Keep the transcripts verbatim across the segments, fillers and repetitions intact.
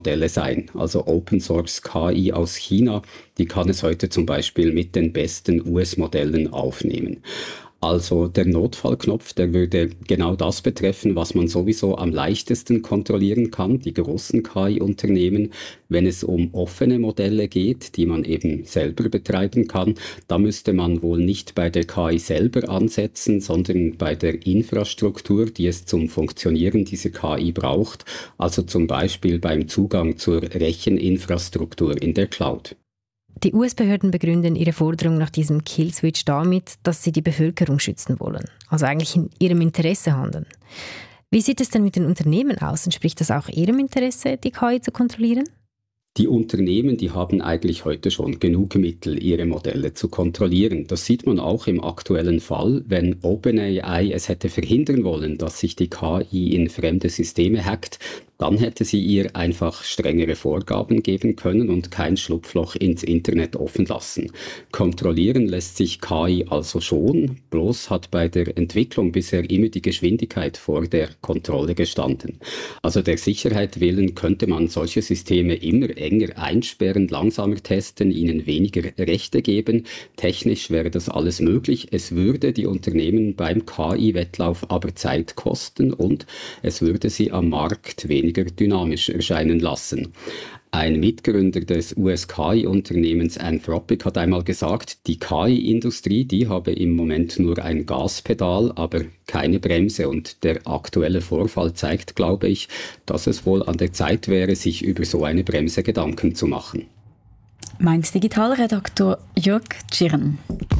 Modelle sein. Also Open Source K I aus China, die kann es heute zum Beispiel mit den besten U S-Modellen aufnehmen. Also der Notfallknopf, der würde genau das betreffen, was man sowieso am leichtesten kontrollieren kann, die großen K I-Unternehmen. Wenn es um offene Modelle geht, die man eben selber betreiben kann, da müsste man wohl nicht bei der K I selber ansetzen, sondern bei der Infrastruktur, die es zum Funktionieren dieser K I braucht, also zum Beispiel beim Zugang zur Recheninfrastruktur in der Cloud. Die U S-Behörden begründen ihre Forderung nach diesem Killswitch damit, dass sie die Bevölkerung schützen wollen, also eigentlich in ihrem Interesse handeln. Wie sieht es denn mit den Unternehmen aus? Entspricht das auch ihrem Interesse, die K I zu kontrollieren? Die Unternehmen, die haben eigentlich heute schon genug Mittel, ihre Modelle zu kontrollieren. Das sieht man auch im aktuellen Fall, wenn OpenAI es hätte verhindern wollen, dass sich die K I in fremde Systeme hackt, dann hätte sie ihr einfach strengere Vorgaben geben können und kein Schlupfloch ins Internet offen lassen. Kontrollieren lässt sich K I also schon, bloß hat bei der Entwicklung bisher immer die Geschwindigkeit vor der Kontrolle gestanden. Also der Sicherheit willen könnte man solche Systeme immer enger einsperren, langsamer testen, ihnen weniger Rechte geben. Technisch wäre das alles möglich. Es würde die Unternehmen beim K I-Wettlauf aber Zeit kosten und es würde sie am Markt weniger dynamisch erscheinen lassen. Ein Mitgründer des U S-K I-Unternehmens Anthropic hat einmal gesagt, die K I-Industrie, die habe im Moment nur ein Gaspedal, aber keine Bremse. Und der aktuelle Vorfall zeigt, glaube ich, dass es wohl an der Zeit wäre, sich über so eine Bremse Gedanken zu machen. Meint Digitalredaktor Jörg Tschirn.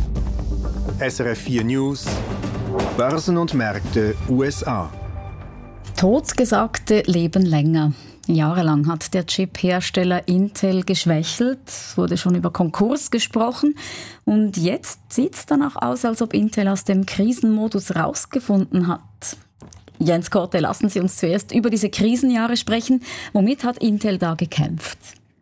S R F vier News, Börsen und Märkte U S A. Totgesagte leben länger. Jahrelang hat der Chip-Hersteller Intel geschwächelt. Es wurde schon über Konkurs gesprochen. Und jetzt sieht es danach aus, als ob Intel aus dem Krisenmodus rausgefunden hat. Jens Korte, lassen Sie uns zuerst über diese Krisenjahre sprechen. Womit hat Intel da gekämpft?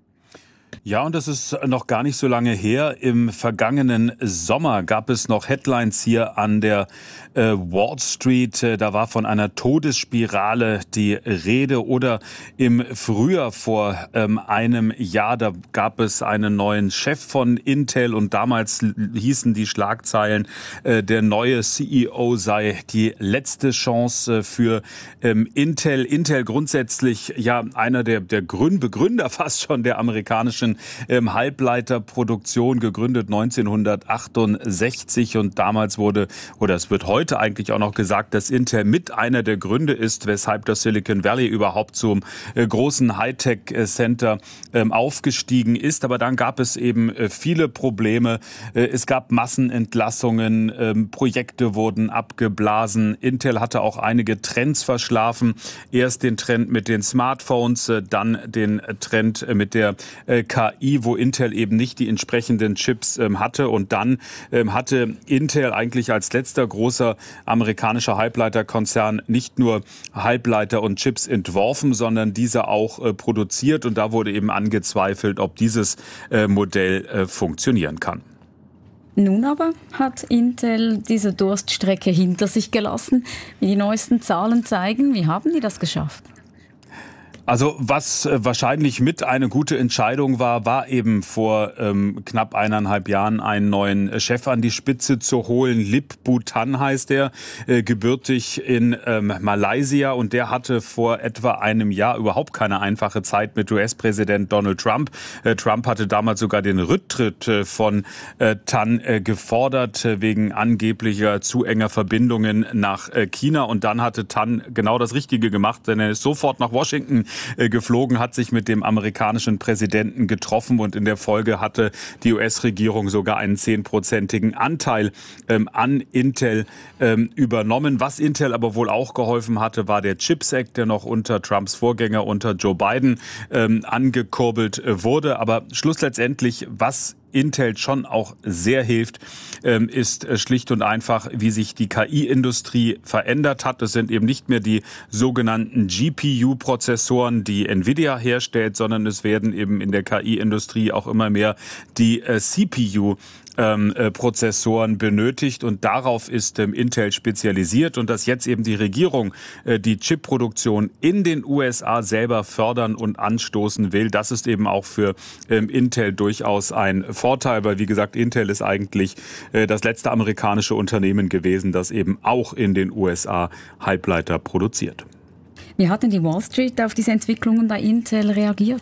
Ja, und das ist noch gar nicht so lange her. Im vergangenen Sommer gab es noch Headlines hier an der äh, Wall Street. Da war von einer Todesspirale die Rede. Oder im Frühjahr vor ähm, einem Jahr, da gab es einen neuen Chef von Intel. Und damals hießen die Schlagzeilen, äh, der neue C E O sei die letzte Chance für ähm, Intel. Intel grundsätzlich ja einer der, der Begründer fast schon der amerikanischen Ähm, Halbleiterproduktion, gegründet neunzehnhundertachtundsechzig, und damals wurde, oder es wird heute eigentlich auch noch gesagt, dass Intel mit einer der Gründe ist, weshalb das Silicon Valley überhaupt zum äh, großen Hightech-Center ähm, aufgestiegen ist. Aber dann gab es eben äh, viele Probleme. Äh, es gab Massenentlassungen, äh, Projekte wurden abgeblasen. Intel hatte auch einige Trends verschlafen. Erst den Trend mit den Smartphones, äh, dann den Trend äh, mit der äh, K I, wo Intel eben nicht die entsprechenden Chips ähm, hatte. Und dann ähm, hatte Intel eigentlich als letzter großer amerikanischer Halbleiterkonzern nicht nur Halbleiter und Chips entworfen, sondern diese auch äh, produziert. Und da wurde eben angezweifelt, ob dieses äh, Modell äh, funktionieren kann. Nun aber hat Intel diese Durststrecke hinter sich gelassen. Wie die neuesten Zahlen zeigen, wie haben die das geschafft? Also was äh, wahrscheinlich mit eine gute Entscheidung war, war eben vor ähm, knapp eineinhalb Jahren einen neuen Chef an die Spitze zu holen. Lip Bhutan heißt er, äh, gebürtig in ähm, Malaysia, und der hatte vor etwa einem Jahr überhaupt keine einfache Zeit mit U S-Präsident Donald Trump. Äh, Trump hatte damals sogar den Rücktritt äh, von äh, Tan äh, gefordert, äh, wegen angeblicher zu enger Verbindungen nach äh, China, und dann hatte Tan genau das Richtige gemacht, denn er ist sofort nach Washington geflogen, hat sich mit dem amerikanischen Präsidenten getroffen, und in der Folge hatte die U S-Regierung sogar einen zehnprozentigen Anteil ähm, an Intel ähm, übernommen. Was Intel aber wohl auch geholfen hatte, war der Chips Act, der noch unter Trumps Vorgänger, unter Joe Biden, ähm, angekurbelt äh, wurde. Aber schlussendlich, was Intel schon auch sehr hilft, ist schlicht und einfach, wie sich die K I-Industrie verändert hat. Das sind eben nicht mehr die sogenannten G P U-Prozessoren, die Nvidia herstellt, sondern es werden eben in der K I-Industrie auch immer mehr die C P U ähm, äh, Prozessoren benötigt und darauf ist ähm, Intel spezialisiert und dass jetzt eben die Regierung äh, die Chipproduktion in den U S A selber fördern und anstoßen will. Das ist eben auch für ähm, Intel durchaus ein Vorteil, weil wie gesagt, Intel ist eigentlich äh, das letzte amerikanische Unternehmen gewesen, das eben auch in den U S A Halbleiter produziert. Wie hat denn die Wall Street auf diese Entwicklungen bei Intel reagiert?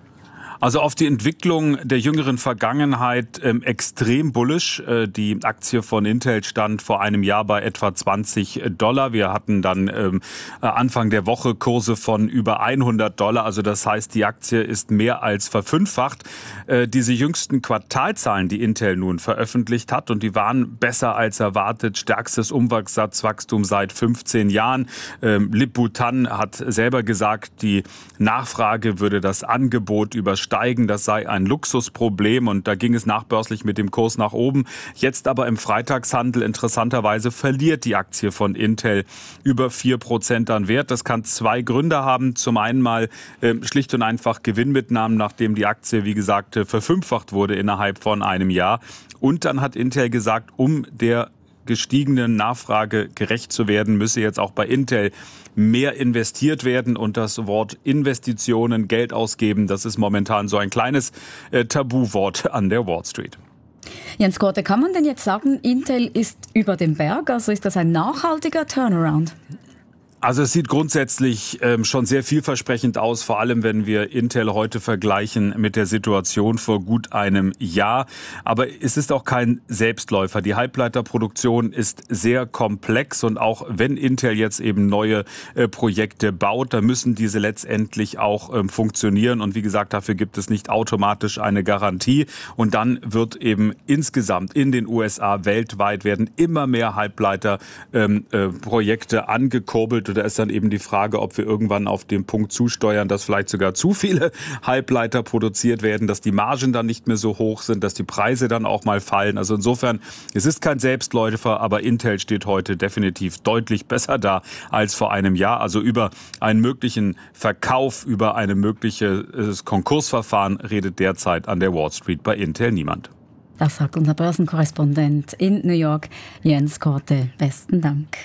Also auf die Entwicklung der jüngeren Vergangenheit ähm, extrem bullisch. Äh, die Aktie von Intel stand vor einem Jahr bei etwa zwanzig Dollar. Wir hatten dann ähm, Anfang der Woche Kurse von über hundert Dollar. Also das heißt, die Aktie ist mehr als verfünffacht. Äh, diese jüngsten Quartalzahlen, die Intel nun veröffentlicht hat, und die waren besser als erwartet. Stärkstes Umsatzwachstum seit fünfzehn Jahren. Ähm, Lip-Bu Tan hat selber gesagt, die Nachfrage würde das Angebot übersteigen. Das sei ein Luxusproblem und da ging es nachbörslich mit dem Kurs nach oben. Jetzt aber im Freitagshandel interessanterweise verliert die Aktie von Intel über vier Prozent an Wert. Das kann zwei Gründe haben. Zum einen mal äh, schlicht und einfach Gewinnmitnahmen, nachdem die Aktie, wie gesagt, äh, verfünffacht wurde innerhalb von einem Jahr. Und dann hat Intel gesagt, um der gestiegenen Nachfrage gerecht zu werden, müsse jetzt auch bei Intel mehr investiert werden und das Wort Investitionen, Geld ausgeben, das ist momentan so ein kleines äh, Tabuwort an der Wall Street. Jens Korte, kann man denn jetzt sagen, Intel ist über dem Berg? Also ist das ein nachhaltiger Turnaround? Also es sieht grundsätzlich ähm, schon sehr vielversprechend aus, vor allem wenn wir Intel heute vergleichen mit der Situation vor gut einem Jahr. Aber es ist auch kein Selbstläufer. Die Halbleiterproduktion ist sehr komplex und auch wenn Intel jetzt eben neue äh, Projekte baut, dann müssen diese letztendlich auch ähm, funktionieren. Und wie gesagt, dafür gibt es nicht automatisch eine Garantie. Und dann wird eben insgesamt in den U S A weltweit werden immer mehr Halbleiterprojekte ähm, äh, angekurbelt. Da ist dann eben die Frage, ob wir irgendwann auf den Punkt zusteuern, dass vielleicht sogar zu viele Halbleiter produziert werden, dass die Margen dann nicht mehr so hoch sind, dass die Preise dann auch mal fallen. Also insofern, es ist kein Selbstläufer, aber Intel steht heute definitiv deutlich besser da als vor einem Jahr. Also über einen möglichen Verkauf, über ein mögliches Konkursverfahren redet derzeit an der Wall Street bei Intel niemand. Das sagt unser Börsenkorrespondent in New York, Jens Korte. Besten Dank.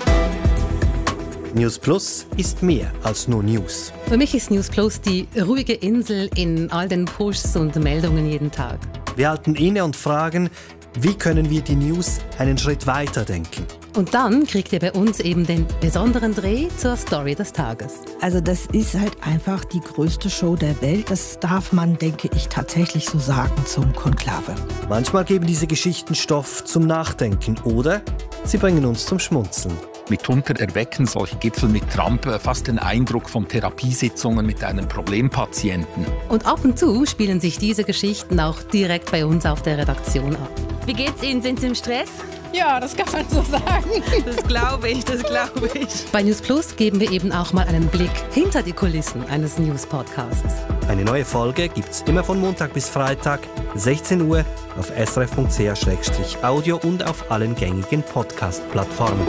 News Plus ist mehr als nur News. Für mich ist News Plus die ruhige Insel in all den Pushs und Meldungen jeden Tag. Wir halten inne und fragen, wie können wir die News einen Schritt weiter denken? Und dann kriegt ihr bei uns eben den besonderen Dreh zur Story des Tages. Also das ist halt einfach die größte Show der Welt. Das darf man, denke ich, tatsächlich so sagen zum Konklave. Manchmal geben diese Geschichten Stoff zum Nachdenken oder sie bringen uns zum Schmunzeln. Mitunter erwecken solche Gipfel mit Trump fast den Eindruck von Therapiesitzungen mit einem Problempatienten. Und ab und zu spielen sich diese Geschichten auch direkt bei uns auf der Redaktion ab. Wie geht's Ihnen? Sind Sie im Stress? Ja, das kann man so sagen. Das glaube ich, das glaube ich. Bei News Plus geben wir eben auch mal einen Blick hinter die Kulissen eines News-Podcasts. Eine neue Folge gibt's immer von Montag bis Freitag, sechzehn Uhr auf s r f punkt c h slash audio und auf allen gängigen Podcast-Plattformen.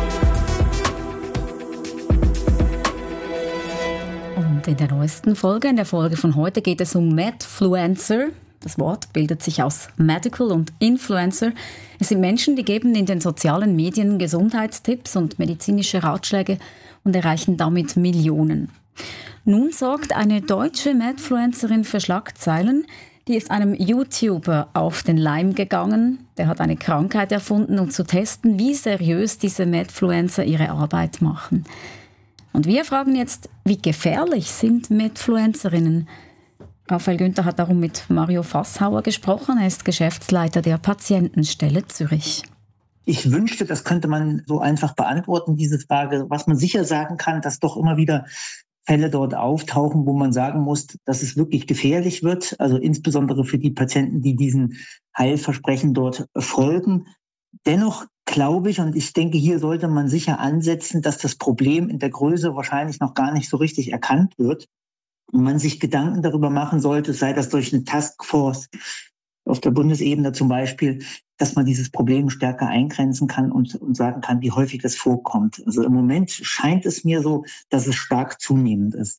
Und in der neuesten Folge, in der Folge von heute, geht es um Medfluencer. Das Wort bildet sich aus Medical und Influencer. Es sind Menschen, die geben in den sozialen Medien Gesundheitstipps und medizinische Ratschläge und erreichen damit Millionen. Nun sorgt eine deutsche Medfluencerin für Schlagzeilen. Die ist einem YouTuber auf den Leim gegangen. Der hat eine Krankheit erfunden, um zu testen, wie seriös diese Medfluencer ihre Arbeit machen. Und wir fragen jetzt, wie gefährlich sind Medfluencerinnen? Raphael Günther hat darum mit Mario Fasshauer gesprochen. Er ist Geschäftsleiter der Patientenstelle Zürich. Ich wünschte, das könnte man so einfach beantworten, diese Frage. Was man sicher sagen kann, dass doch immer wieder Fälle dort auftauchen, wo man sagen muss, dass es wirklich gefährlich wird. Also insbesondere für die Patienten, die diesen Heilversprechen dort folgen. Dennoch glaube ich, und ich denke, hier sollte man sicher ansetzen, dass das Problem in der Größe wahrscheinlich noch gar nicht so richtig erkannt wird. Und man sich Gedanken darüber machen sollte, sei das durch eine Taskforce auf der Bundesebene zum Beispiel, dass man dieses Problem stärker eingrenzen kann und, und sagen kann, wie häufig das vorkommt. Also im Moment scheint es mir so, dass es stark zunehmend ist.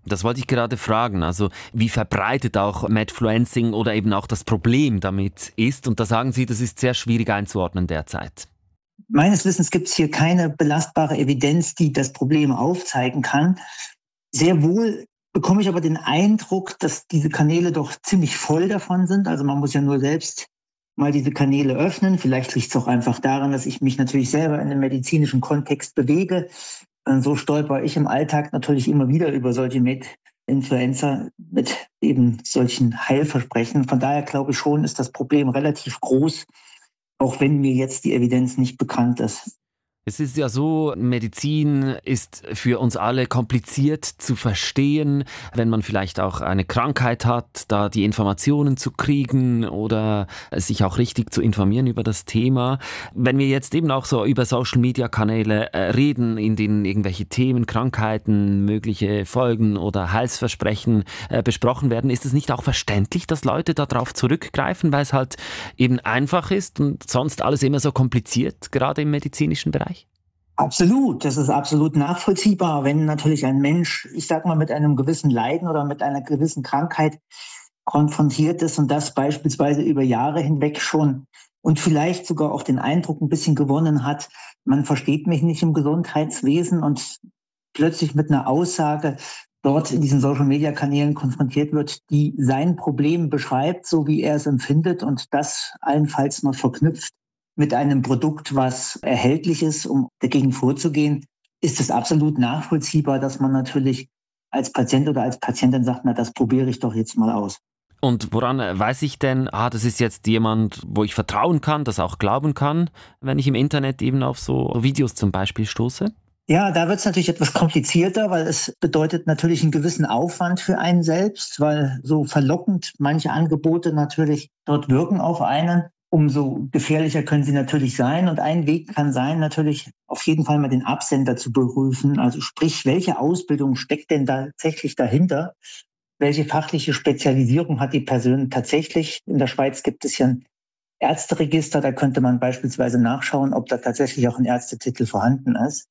Das wollte ich gerade fragen. Also wie verbreitet auch Medfluencing oder eben auch das Problem damit ist. Und da sagen Sie, das ist sehr schwierig einzuordnen derzeit. Meines Wissens gibt es hier keine belastbare Evidenz, die das Problem aufzeigen kann. Sehr wohl bekomme ich aber den Eindruck, dass diese Kanäle doch ziemlich voll davon sind. Also man muss ja nur selbst mal diese Kanäle öffnen. Vielleicht liegt es auch einfach daran, dass ich mich natürlich selber in einem medizinischen Kontext bewege. So stolper ich im Alltag natürlich immer wieder über solche Med-Influencer mit eben solchen Heilversprechen. Von daher glaube ich schon, ist das Problem relativ groß, auch wenn mir jetzt die Evidenz nicht bekannt ist. Es ist ja so, Medizin ist für uns alle kompliziert zu verstehen, wenn man vielleicht auch eine Krankheit hat, da die Informationen zu kriegen oder sich auch richtig zu informieren über das Thema. Wenn wir jetzt eben auch so über Social-Media-Kanäle äh, reden, in denen irgendwelche Themen, Krankheiten, mögliche Folgen oder Heilsversprechen äh, besprochen werden, ist es nicht auch verständlich, dass Leute darauf zurückgreifen, weil es halt eben einfach ist und sonst alles immer so kompliziert, gerade im medizinischen Bereich? Absolut, das ist absolut nachvollziehbar, wenn natürlich ein Mensch, ich sag mal, mit einem gewissen Leiden oder mit einer gewissen Krankheit konfrontiert ist und das beispielsweise über Jahre hinweg schon und vielleicht sogar auch den Eindruck ein bisschen gewonnen hat, man versteht mich nicht im Gesundheitswesen und plötzlich mit einer Aussage dort in diesen Social-Media-Kanälen konfrontiert wird, die sein Problem beschreibt, so wie er es empfindet und das allenfalls noch verknüpft mit einem Produkt, was erhältlich ist, um dagegen vorzugehen, ist es absolut nachvollziehbar, dass man natürlich als Patient oder als Patientin sagt, na, das probiere ich doch jetzt mal aus. Und woran weiß ich denn, ah, das ist jetzt jemand, wo ich vertrauen kann, das auch glauben kann, wenn ich im Internet eben auf so Videos zum Beispiel stoße? Ja, da wird es natürlich etwas komplizierter, weil es bedeutet natürlich einen gewissen Aufwand für einen selbst, weil so verlockend manche Angebote natürlich dort wirken auf einen. Umso gefährlicher können sie natürlich sein. Und ein Weg kann sein, natürlich auf jeden Fall mal den Absender zu prüfen. Also sprich, welche Ausbildung steckt denn tatsächlich dahinter? Welche fachliche Spezialisierung hat die Person tatsächlich? In der Schweiz gibt es ja ein Ärzteregister. Da könnte man beispielsweise nachschauen, ob da tatsächlich auch ein Ärztetitel vorhanden ist.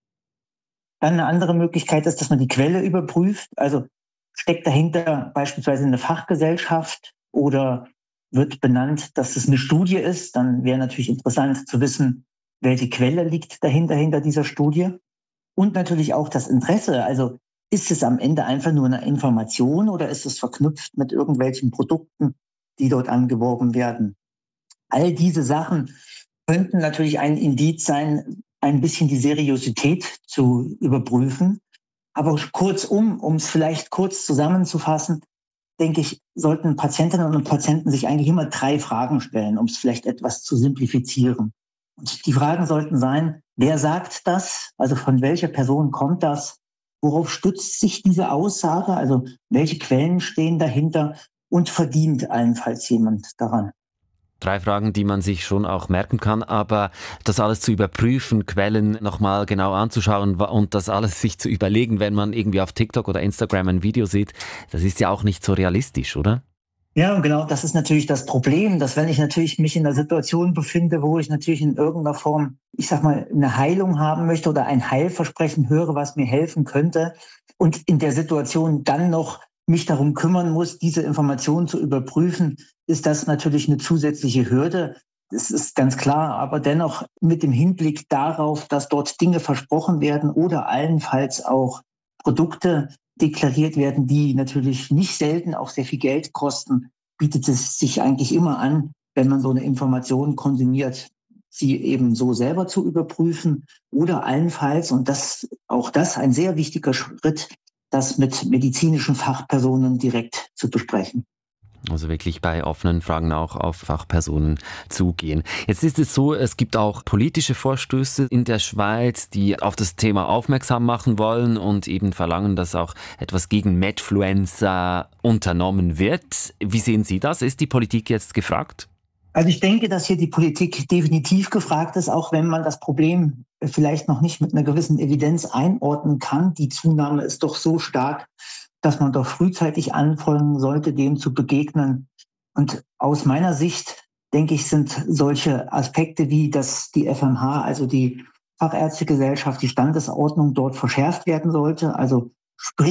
Dann eine andere Möglichkeit ist, dass man die Quelle überprüft. Also steckt dahinter beispielsweise eine Fachgesellschaft oder wird benannt, dass es eine Studie ist, dann wäre natürlich interessant zu wissen, welche Quelle liegt dahinter, hinter dieser Studie. Und natürlich auch das Interesse. Also ist es am Ende einfach nur eine Information oder ist es verknüpft mit irgendwelchen Produkten, die dort angeworben werden? All diese Sachen könnten natürlich ein Indiz sein, ein bisschen die Seriosität zu überprüfen. Aber kurzum, um es vielleicht kurz zusammenzufassen, denke ich, sollten Patientinnen und Patienten sich eigentlich immer drei Fragen stellen, um es vielleicht etwas zu simplifizieren. Und die Fragen sollten sein, wer sagt das? Also von welcher Person kommt das? Worauf stützt sich diese Aussage? Also welche Quellen stehen dahinter? Und verdient allenfalls jemand daran? Drei Fragen, die man sich schon auch merken kann, aber das alles zu überprüfen, Quellen nochmal genau anzuschauen und das alles sich zu überlegen, wenn man irgendwie auf TikTok oder Instagram ein Video sieht, das ist ja auch nicht so realistisch, oder? Ja, und genau, das ist natürlich das Problem, dass wenn ich natürlich mich in einer Situation befinde, wo ich natürlich in irgendeiner Form, ich sag mal, eine Heilung haben möchte oder ein Heilversprechen höre, was mir helfen könnte und in der Situation dann noch mich darum kümmern muss, diese Informationen zu überprüfen, ist das natürlich eine zusätzliche Hürde. Das ist ganz klar, aber dennoch mit dem Hinblick darauf, dass dort Dinge versprochen werden oder allenfalls auch Produkte deklariert werden, die natürlich nicht selten auch sehr viel Geld kosten, bietet es sich eigentlich immer an, wenn man so eine Information konsumiert, sie eben so selber zu überprüfen oder allenfalls, und das auch das ein sehr wichtiger Schritt, das mit medizinischen Fachpersonen direkt zu besprechen. Also wirklich bei offenen Fragen auch auf Fachpersonen zugehen. Jetzt ist es so, es gibt auch politische Vorstöße in der Schweiz, die auf das Thema aufmerksam machen wollen und eben verlangen, dass auch etwas gegen Medfluencer unternommen wird. Wie sehen Sie das? Ist die Politik jetzt gefragt? Also ich denke, dass hier die Politik definitiv gefragt ist, auch wenn man das Problem vielleicht noch nicht mit einer gewissen Evidenz einordnen kann. Die Zunahme ist doch so stark, dass man doch frühzeitig anfangen sollte, dem zu begegnen. Und aus meiner Sicht, denke ich, sind solche Aspekte wie, dass die F M H, also die Fachärztegesellschaft, die Standesordnung dort verschärft werden sollte. Also sprich,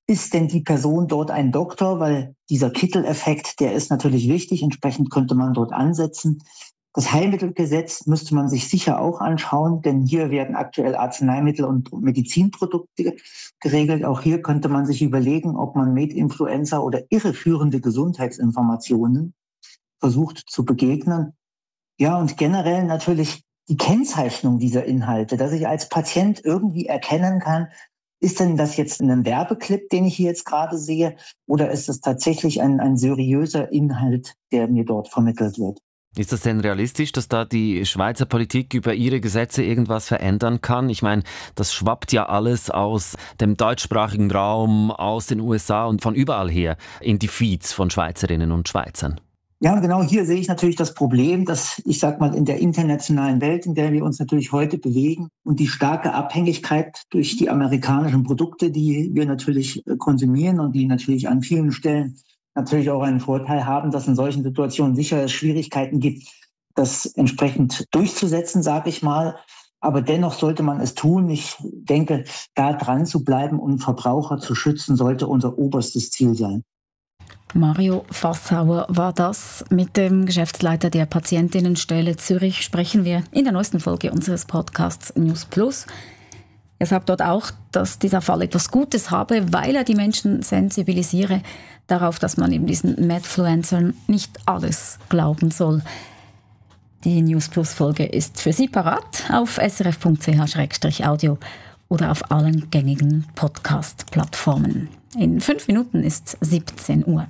ist denn die Person dort ein Doktor? Weil dieser Kitteleffekt, der ist natürlich wichtig. Entsprechend könnte man dort ansetzen. Das Heilmittelgesetz müsste man sich sicher auch anschauen, denn hier werden aktuell Arzneimittel und Medizinprodukte geregelt. Auch hier könnte man sich überlegen, ob man Medinfluencer oder irreführende Gesundheitsinformationen versucht zu begegnen. Ja, und generell natürlich die Kennzeichnung dieser Inhalte, dass ich als Patient irgendwie erkennen kann, ist denn das jetzt ein Werbeclip, den ich hier jetzt gerade sehe, oder ist es tatsächlich ein, ein seriöser Inhalt, der mir dort vermittelt wird? Ist das denn realistisch, dass da die Schweizer Politik über ihre Gesetze irgendwas verändern kann? Ich meine, das schwappt ja alles aus dem deutschsprachigen Raum, aus den U S A und von überall her in die Feeds von Schweizerinnen und Schweizern. Ja, genau hier sehe ich natürlich das Problem, dass ich sag mal in der internationalen Welt, in der wir uns natürlich heute bewegen und die starke Abhängigkeit durch die amerikanischen Produkte, die wir natürlich konsumieren und die natürlich an vielen Stellen natürlich auch einen Vorteil haben, dass in solchen Situationen sicher Schwierigkeiten gibt, das entsprechend durchzusetzen, sage ich mal. Aber dennoch sollte man es tun. Ich denke, da dran zu bleiben und Verbraucher zu schützen, sollte unser oberstes Ziel sein. Mario Fassauer war das. Mit dem Geschäftsleiter der Patientinnenstelle Zürich sprechen wir in der neuesten Folge unseres Podcasts News Plus. Er sagt dort auch, dass dieser Fall etwas Gutes habe, weil er die Menschen sensibilisiere darauf, dass man eben diesen Medfluencern nicht alles glauben soll. Die News Plus Folge ist für Sie parat auf s r f punkt c h slash audio oder auf allen gängigen Podcast-Plattformen. In fünf Minuten ist siebzehn Uhr.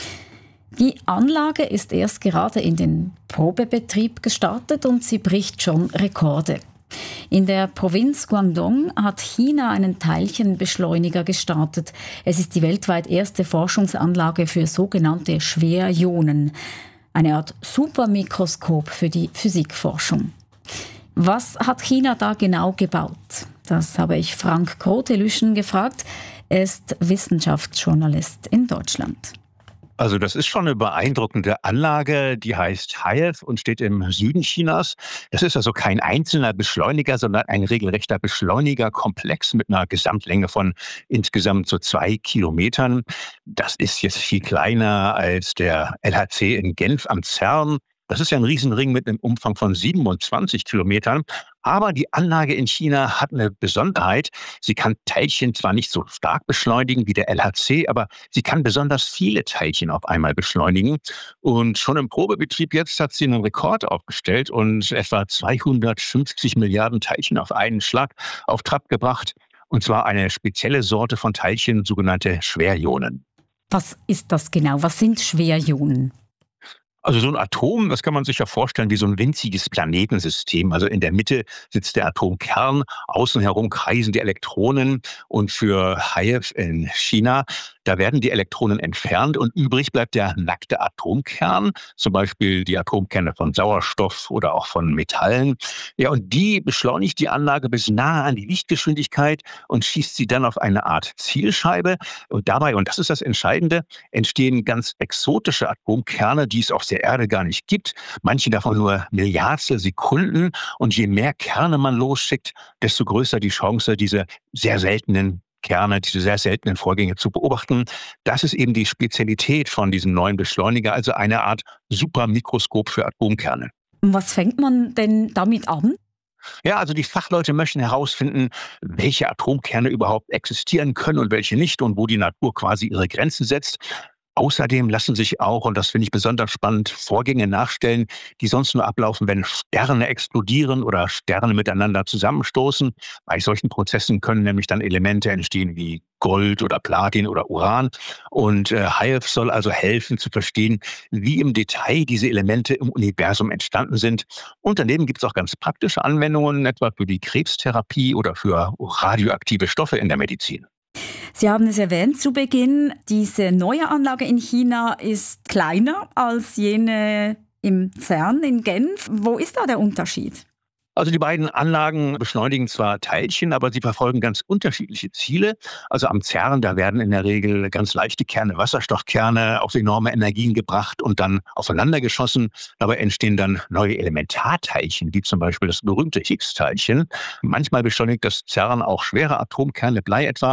Die Anlage ist erst gerade in den Probebetrieb gestartet und sie bricht schon Rekorde. In der Provinz Guangdong hat China einen Teilchenbeschleuniger gestartet. Es ist die weltweit erste Forschungsanlage für sogenannte Schwerionen, eine Art Supermikroskop für die Physikforschung. Was hat China da genau gebaut? Das habe ich Frank Grote-Lüschen gefragt. Er ist Wissenschaftsjournalist in Deutschland. Also das ist schon eine beeindruckende Anlage, die heißt Hive und steht im Süden Chinas. Das ist also kein einzelner Beschleuniger, sondern ein regelrechter Beschleunigerkomplex mit einer Gesamtlänge von insgesamt so zwei Kilometern. Das ist jetzt viel kleiner als der L H C in Genf am CERN. Das ist ja ein Riesenring mit einem Umfang von siebenundzwanzig Kilometern. Aber die Anlage in China hat eine Besonderheit. Sie kann Teilchen zwar nicht so stark beschleunigen wie der L H C, aber sie kann besonders viele Teilchen auf einmal beschleunigen. Und schon im Probebetrieb jetzt hat sie einen Rekord aufgestellt und etwa zweihundertfünfzig Milliarden Teilchen auf einen Schlag auf Trab gebracht. Und zwar eine spezielle Sorte von Teilchen, sogenannte Schwerionen. Was ist das genau? Was sind Schwerionen? Also so ein Atom, das kann man sich ja vorstellen wie so ein winziges Planetensystem. Also in der Mitte sitzt der Atomkern, außen herum kreisen die Elektronen und für Hive in China, da werden die Elektronen entfernt und übrig bleibt der nackte Atomkern, zum Beispiel die Atomkerne von Sauerstoff oder auch von Metallen. Ja, und die beschleunigt die Anlage bis nahe an die Lichtgeschwindigkeit und schießt sie dann auf eine Art Zielscheibe. Und dabei, und das ist das Entscheidende, entstehen ganz exotische Atomkerne, die es auf der Erde gar nicht gibt. Manche davon nur Milliardstel Sekunden. Und je mehr Kerne man losschickt, desto größer die Chance, diese sehr seltenen Kerne, diese sehr seltenen Vorgänge zu beobachten. Das ist eben die Spezialität von diesem neuen Beschleuniger, also eine Art Supermikroskop für Atomkerne. Und was fängt man denn damit an? Ja, also die Fachleute möchten herausfinden, welche Atomkerne überhaupt existieren können und welche nicht und wo die Natur quasi ihre Grenzen setzt. Außerdem lassen sich auch, und das finde ich besonders spannend, Vorgänge nachstellen, die sonst nur ablaufen, wenn Sterne explodieren oder Sterne miteinander zusammenstoßen. Bei solchen Prozessen können nämlich dann Elemente entstehen wie Gold oder Platin oder Uran. Und äh, Hive soll also helfen zu verstehen, wie im Detail diese Elemente im Universum entstanden sind. Und daneben gibt es auch ganz praktische Anwendungen, etwa für die Krebstherapie oder für radioaktive Stoffe in der Medizin. Sie haben es erwähnt zu Beginn, diese neue Anlage in China ist kleiner als jene im CERN in Genf. Wo ist da der Unterschied? Also die beiden Anlagen beschleunigen zwar Teilchen, aber sie verfolgen ganz unterschiedliche Ziele. Also am CERN, da werden in der Regel ganz leichte Kerne, Wasserstoffkerne, auf enorme Energien gebracht und dann aufeinander geschossen. Dabei entstehen dann neue Elementarteilchen, wie zum Beispiel das berühmte Higgs-Teilchen. Manchmal beschleunigt das CERN auch schwere Atomkerne, Blei etwa.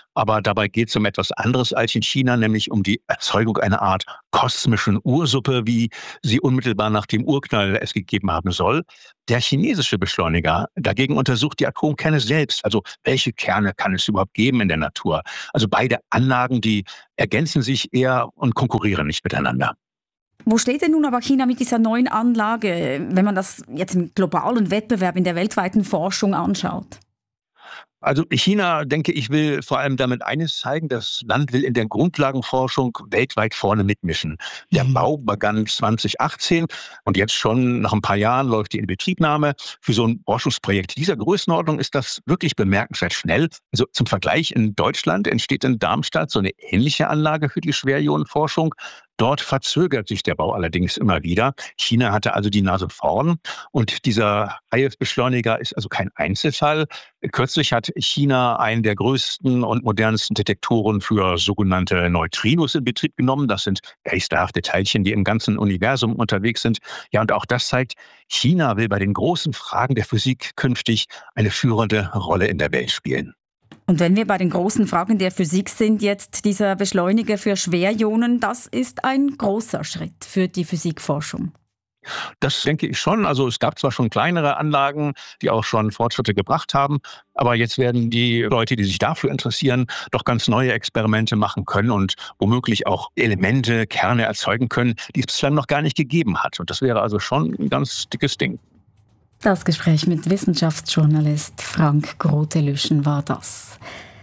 Aber dabei geht es um etwas anderes als in China, nämlich um die Erzeugung einer Art kosmischen Ursuppe, wie sie unmittelbar nach dem Urknall es gegeben haben soll. Der chinesische Beschleuniger dagegen untersucht die Atomkerne selbst. Also welche Kerne kann es überhaupt geben in der Natur? Also beide Anlagen, die ergänzen sich eher und konkurrieren nicht miteinander. Wo steht denn nun aber China mit dieser neuen Anlage, wenn man das jetzt im globalen Wettbewerb in der weltweiten Forschung anschaut? Also China, denke ich, will vor allem damit eines zeigen, das Land will in der Grundlagenforschung weltweit vorne mitmischen. Der Bau begann zwanzig achtzehn und jetzt schon nach ein paar Jahren läuft die Inbetriebnahme für so ein Forschungsprojekt. Dieser Größenordnung ist das wirklich bemerkenswert schnell. Also zum Vergleich, in Deutschland entsteht in Darmstadt so eine ähnliche Anlage für die Schwerionenforschung. Dort verzögert sich der Bau allerdings immer wieder. China hatte also die Nase vorn und dieser H I F-Beschleuniger ist also kein Einzelfall. Kürzlich hat China einen der größten und modernsten Detektoren für sogenannte Neutrinos in Betrieb genommen. Das sind geisterhafte Teilchen, die im ganzen Universum unterwegs sind. Ja, und auch das zeigt, China will bei den großen Fragen der Physik künftig eine führende Rolle in der Welt spielen. Und wenn wir bei den großen Fragen der Physik sind, jetzt dieser Beschleuniger für Schwerionen, das ist ein großer Schritt für die Physikforschung. Das denke ich schon. Also es gab zwar schon kleinere Anlagen, die auch schon Fortschritte gebracht haben, aber jetzt werden die Leute, die sich dafür interessieren, doch ganz neue Experimente machen können und womöglich auch Elemente, Kerne erzeugen können, die es bislang noch gar nicht gegeben hat. Und das wäre also schon ein ganz dickes Ding. Das Gespräch mit Wissenschaftsjournalist Frank Grote-Lüschen war das.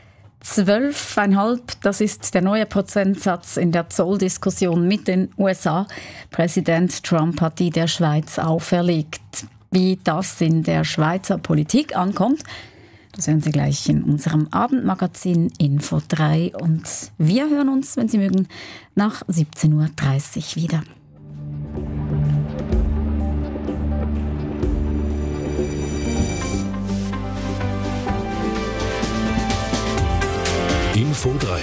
zwölf Komma fünf, das ist der neue Prozentsatz in der Zolldiskussion mit den U S A. Präsident Trump hat die der Schweiz auferlegt. Wie das in der Schweizer Politik ankommt, das hören Sie gleich in unserem Abendmagazin Info drei. Und wir hören uns, wenn Sie mögen, nach siebzehn Uhr dreißig wieder. Info drei.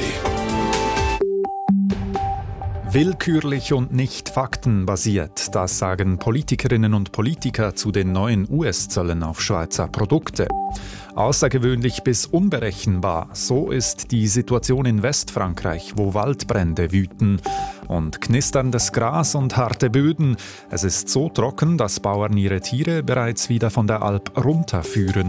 Willkürlich und nicht faktenbasiert, das sagen Politikerinnen und Politiker zu den neuen U S-Zöllen auf Schweizer Produkte. Außergewöhnlich bis unberechenbar, so ist die Situation in Westfrankreich, wo Waldbrände wüten. Und knisterndes Gras und harte Böden. Es ist so trocken, dass Bauern ihre Tiere bereits wieder von der Alp runterführen.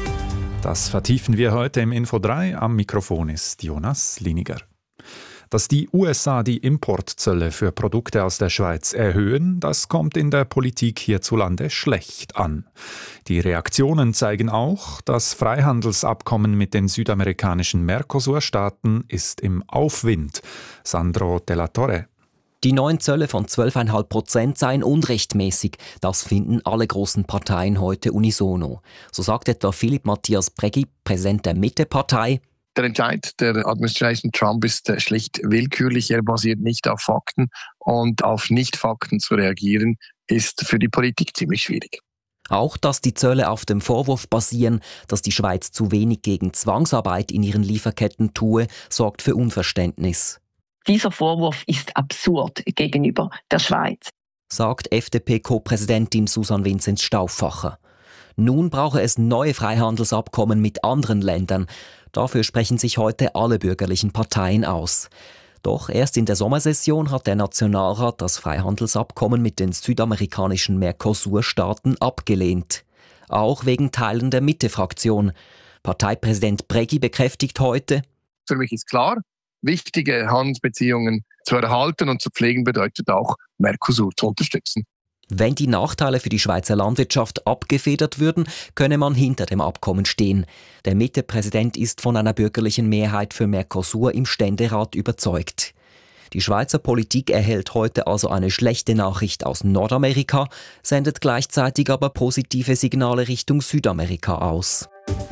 Das vertiefen wir heute im Info drei. Am Mikrofon ist Jonas Liniger. Dass die U S A die Importzölle für Produkte aus der Schweiz erhöhen, das kommt in der Politik hierzulande schlecht an. Die Reaktionen zeigen auch, das Freihandelsabkommen mit den südamerikanischen Mercosur-Staaten ist im Aufwind. Sandro Della Torre. Die neuen Zölle von zwölf Komma fünf Prozent seien unrechtmäßig. Das finden alle großen Parteien heute unisono. So sagt etwa Philipp Matthias Prägi, Präsident der Mitte-Partei. Der Entscheid der Administration Trump ist schlicht willkürlich. Er basiert nicht auf Fakten. Und auf Nicht-Fakten zu reagieren, ist für die Politik ziemlich schwierig. Auch, dass die Zölle auf dem Vorwurf basieren, dass die Schweiz zu wenig gegen Zwangsarbeit in ihren Lieferketten tue, sorgt für Unverständnis. Dieser Vorwurf ist absurd gegenüber der Schweiz, sagt F D P-Co-Präsidentin Susanne Vinzenz Stauffacher. Nun brauche es neue Freihandelsabkommen mit anderen Ländern. Dafür sprechen sich heute alle bürgerlichen Parteien aus. Doch erst in der Sommersession hat der Nationalrat das Freihandelsabkommen mit den südamerikanischen Mercosur-Staaten abgelehnt. Auch wegen Teilen der Mitte-Fraktion. Parteipräsident Prägi bekräftigt heute: Für mich ist klar, wichtige Handelsbeziehungen zu erhalten und zu pflegen bedeutet auch, Mercosur zu unterstützen. Wenn die Nachteile für die Schweizer Landwirtschaft abgefedert würden, könne man hinter dem Abkommen stehen. Der Mitte-Präsident ist von einer bürgerlichen Mehrheit für Mercosur im Ständerat überzeugt. Die Schweizer Politik erhält heute also eine schlechte Nachricht aus Nordamerika, sendet gleichzeitig aber positive Signale Richtung Südamerika aus.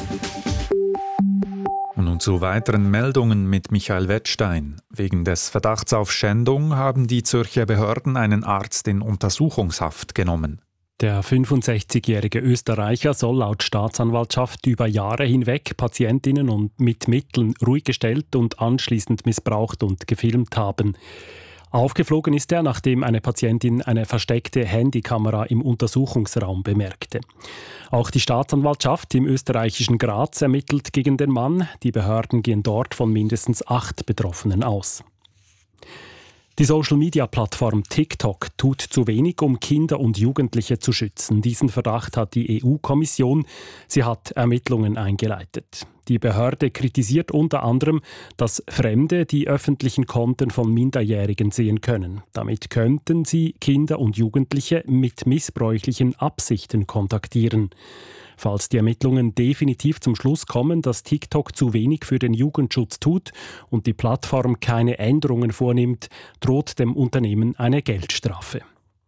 Und nun zu weiteren Meldungen mit Michael Wettstein. Wegen des Verdachts auf Schändung haben die Zürcher Behörden einen Arzt in Untersuchungshaft genommen. Der fünfundsechzigjährige Österreicher soll laut Staatsanwaltschaft über Jahre hinweg Patientinnen und mit Mitteln ruhig gestellt und anschließend missbraucht und gefilmt haben. Aufgeflogen ist er, nachdem eine Patientin eine versteckte Handykamera im Untersuchungsraum bemerkte. Auch die Staatsanwaltschaft im österreichischen Graz ermittelt gegen den Mann. Die Behörden gehen dort von mindestens acht Betroffenen aus. Die Social-Media-Plattform TikTok tut zu wenig, um Kinder und Jugendliche zu schützen. Diesen Verdacht hat die E U-Kommission. Sie hat Ermittlungen eingeleitet. Die Behörde kritisiert unter anderem, dass Fremde die öffentlichen Konten von Minderjährigen sehen können. Damit könnten sie Kinder und Jugendliche mit missbräuchlichen Absichten kontaktieren. Falls die Ermittlungen definitiv zum Schluss kommen, dass TikTok zu wenig für den Jugendschutz tut und die Plattform keine Änderungen vornimmt, droht dem Unternehmen eine Geldstrafe.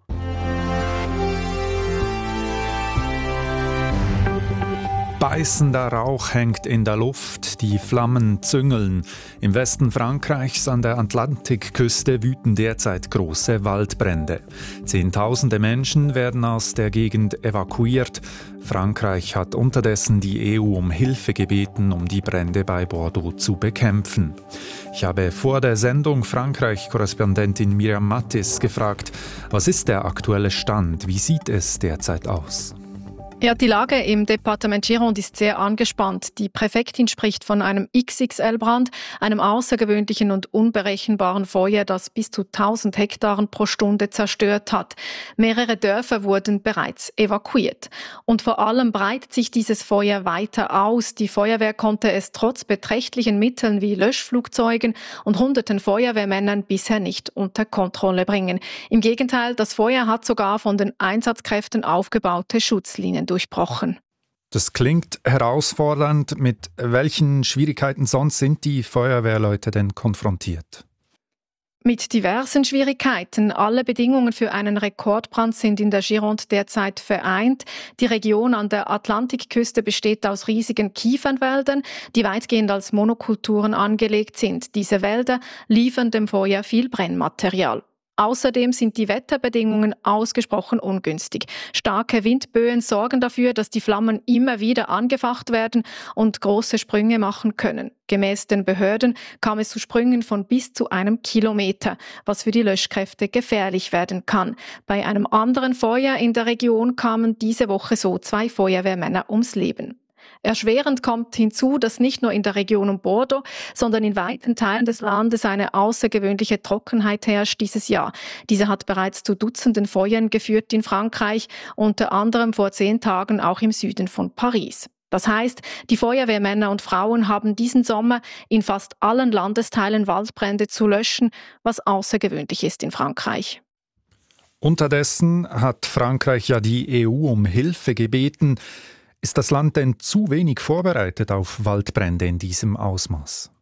Beißender Rauch hängt in der Luft, die Flammen züngeln. Im Westen Frankreichs an der Atlantikküste wüten derzeit große Waldbrände. Zehntausende Menschen werden aus der Gegend evakuiert. Frankreich hat unterdessen die E U um Hilfe gebeten, um die Brände bei Bordeaux zu bekämpfen. Ich habe vor der Sendung Frankreich-Korrespondentin Miriam Mattis gefragt, was ist der aktuelle Stand, wie sieht es derzeit aus? Ja, die Lage im Departement Gironde ist sehr angespannt. Die Präfektin spricht von einem X X L-Brand, einem außergewöhnlichen und unberechenbaren Feuer, das bis zu tausend Hektaren pro Stunde zerstört hat. Mehrere Dörfer wurden bereits evakuiert. Und vor allem breitet sich dieses Feuer weiter aus. Die Feuerwehr konnte es trotz beträchtlichen Mitteln wie Löschflugzeugen und hunderten Feuerwehrmännern bisher nicht unter Kontrolle bringen. Im Gegenteil, das Feuer hat sogar von den Einsatzkräften aufgebaute Schutzlinien durchbrochen. Das klingt herausfordernd. Mit welchen Schwierigkeiten sonst sind die Feuerwehrleute denn konfrontiert? Mit diversen Schwierigkeiten. Alle Bedingungen für einen Rekordbrand sind in der Gironde derzeit vereint. Die Region an der Atlantikküste besteht aus riesigen Kiefernwäldern, die weitgehend als Monokulturen angelegt sind. Diese Wälder liefern dem Feuer viel Brennmaterial. Außerdem sind die Wetterbedingungen ausgesprochen ungünstig. Starke Windböen sorgen dafür, dass die Flammen immer wieder angefacht werden und große Sprünge machen können. Gemäß den Behörden kam es zu Sprüngen von bis zu einem Kilometer, was für die Löschkräfte gefährlich werden kann. Bei einem anderen Feuer in der Region kamen diese Woche so zwei Feuerwehrmänner ums Leben. Erschwerend kommt hinzu, dass nicht nur in der Region um Bordeaux, sondern in weiten Teilen des Landes eine außergewöhnliche Trockenheit herrscht dieses Jahr. Diese hat bereits zu Dutzenden Feuern geführt in Frankreich, unter anderem vor zehn Tagen auch im Süden von Paris. Das heißt, die Feuerwehrmänner und Frauen haben diesen Sommer in fast allen Landesteilen Waldbrände zu löschen, was außergewöhnlich ist in Frankreich. Unterdessen hat Frankreich ja die E U um Hilfe gebeten. Ist das Land denn zu wenig vorbereitet auf Waldbrände in diesem Ausmaß?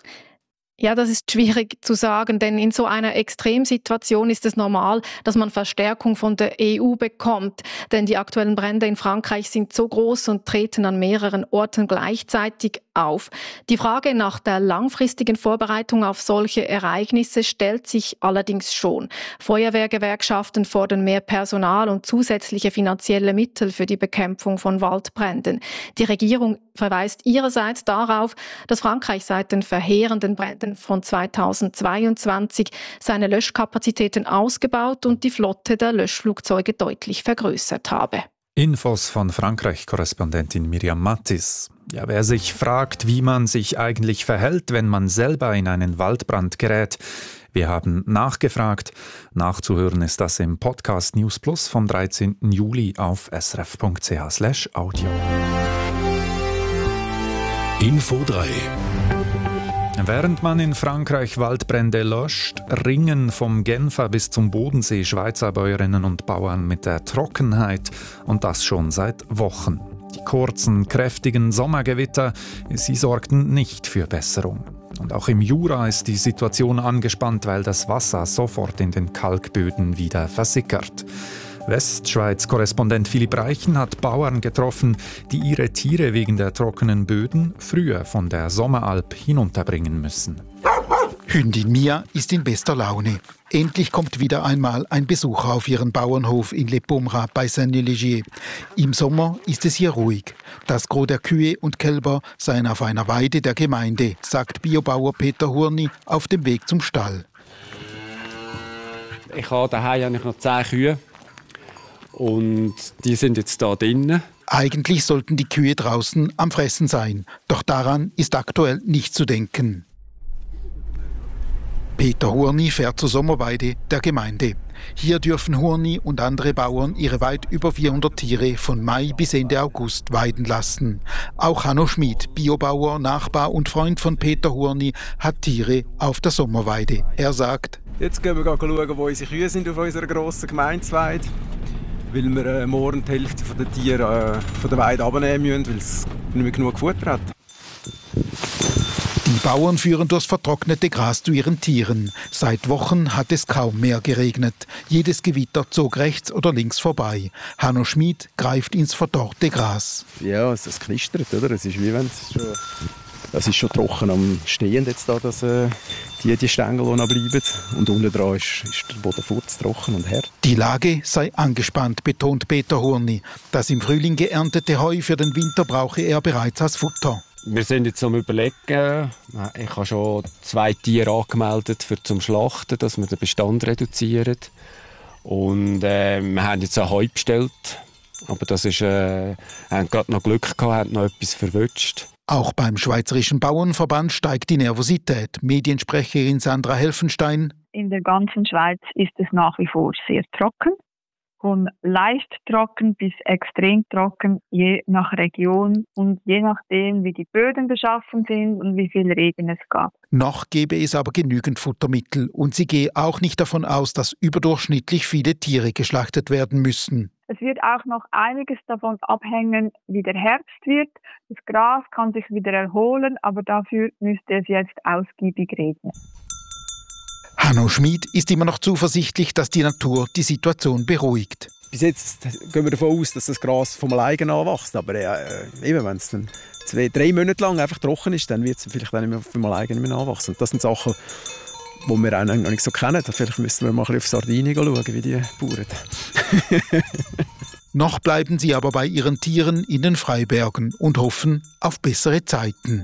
Ja, das ist schwierig zu sagen, denn in so einer Extremsituation ist es normal, dass man Verstärkung von der E U bekommt. Denn die aktuellen Brände in Frankreich sind so groß und treten an mehreren Orten gleichzeitig auf. Die Frage nach der langfristigen Vorbereitung auf solche Ereignisse stellt sich allerdings schon. Feuerwehrgewerkschaften fordern mehr Personal und zusätzliche finanzielle Mittel für die Bekämpfung von Waldbränden. Die Regierung verweist ihrerseits darauf, dass Frankreich seit den verheerenden Bränden von zweitausendzweiundzwanzig seine Löschkapazitäten ausgebaut und die Flotte der Löschflugzeuge deutlich vergrößert habe. Infos von Frankreich-Korrespondentin Miriam Mattis. Ja, wer sich fragt, wie man sich eigentlich verhält, wenn man selber in einen Waldbrand gerät, wir haben nachgefragt. Nachzuhören ist das im Podcast News Plus vom dreizehnten Juli auf srf punkt c h slash audio. Info drei. Während man in Frankreich Waldbrände löscht, ringen vom Genfer bis zum Bodensee Schweizer Bäuerinnen und Bauern mit der Trockenheit und das schon seit Wochen. Die kurzen, kräftigen Sommergewitter, sie sorgten nicht für Besserung. Und auch im Jura ist die Situation angespannt, weil das Wasser sofort in den Kalkböden wieder versickert. Westschweiz-Korrespondent Philipp Reichen hat Bauern getroffen, die ihre Tiere wegen der trockenen Böden früher von der Sommeralp hinunterbringen müssen. Hündin Mia ist in bester Laune. Endlich kommt wieder einmal ein Besucher auf ihren Bauernhof in Le Pomerat bei Saint-Légier. Im Sommer ist es hier ruhig. Das Gros der Kühe und Kälber seien auf einer Weide der Gemeinde, sagt Biobauer Peter Hurni auf dem Weg zum Stall. Ich habe daheim eigentlich noch zehn Kühe und die sind jetzt da drinnen. Eigentlich sollten die Kühe draußen am Fressen sein, doch daran ist aktuell nicht zu denken. Peter Hurni fährt zur Sommerweide der Gemeinde. Hier dürfen Hurni und andere Bauern ihre weit über vierhundert Tiere von Mai bis Ende August weiden lassen. Auch Hanno Schmid, Biobauer, Nachbar und Freund von Peter Hurni, hat Tiere auf der Sommerweide. Er sagt: Jetzt gehen wir schauen, wo unsere Kühe sind auf unserer grossen Gemeindeweide, weil wir äh, morgen die Hälfte der Tiere äh, von der Weide abnehmen müssen, weil es nicht mehr genug Futter hat. Die Bauern führen durchs vertrocknete Gras zu ihren Tieren. Seit Wochen hat es kaum mehr geregnet. Jedes Gewitter zog rechts oder links vorbei. Hanno Schmid greift ins verdorrte Gras. Ja, es, es knistert, oder? Es ist wie wenn es schon, es ist schon trocken am Stehen jetzt da, dass äh, die, die Stängel noch bleiben. Und unten dran ist, ist der Boden furztrocken und hart. Die Lage sei angespannt, betont Peter Hurni. Das im Frühling geerntete Heu für den Winter brauche er bereits als Futter. Wir sind jetzt am Überlegen. Ich habe schon zwei Tiere angemeldet für zum Schlachten, dass wir den Bestand reduzieren. Und äh, wir haben jetzt auch Heu bestellt. Aber das ist, äh, haben gerade noch Glück gehabt, haben noch etwas verwünscht. Auch beim Schweizerischen Bauernverband steigt die Nervosität. Mediensprecherin Sandra Helfenstein: In der ganzen Schweiz ist es nach wie vor sehr trocken. Von leicht trocken bis extrem trocken, je nach Region und je nachdem, wie die Böden beschaffen sind und wie viel Regen es gab. Noch gäbe es aber genügend Futtermittel und sie gehe auch nicht davon aus, dass überdurchschnittlich viele Tiere geschlachtet werden müssen. Es wird auch noch einiges davon abhängen, wie der Herbst wird. Das Gras kann sich wieder erholen, aber dafür müsste es jetzt ausgiebig regnen. Hanno Schmid ist immer noch zuversichtlich, dass die Natur die Situation beruhigt. Bis jetzt gehen wir davon aus, dass das Gras vom alleine anwächst. Aber äh, eben, wenn es dann zwei, drei Monate lang einfach trocken ist, dann wird es vielleicht dann nicht mehr vom alleine nicht mehr anwachsen. Und das sind Sachen, die wir auch noch nicht so kennen. Vielleicht müssen wir mal ein bisschen auf Sardinien schauen, wie die Bauern. Noch bleiben sie aber bei ihren Tieren in den Freibergen und hoffen auf bessere Zeiten.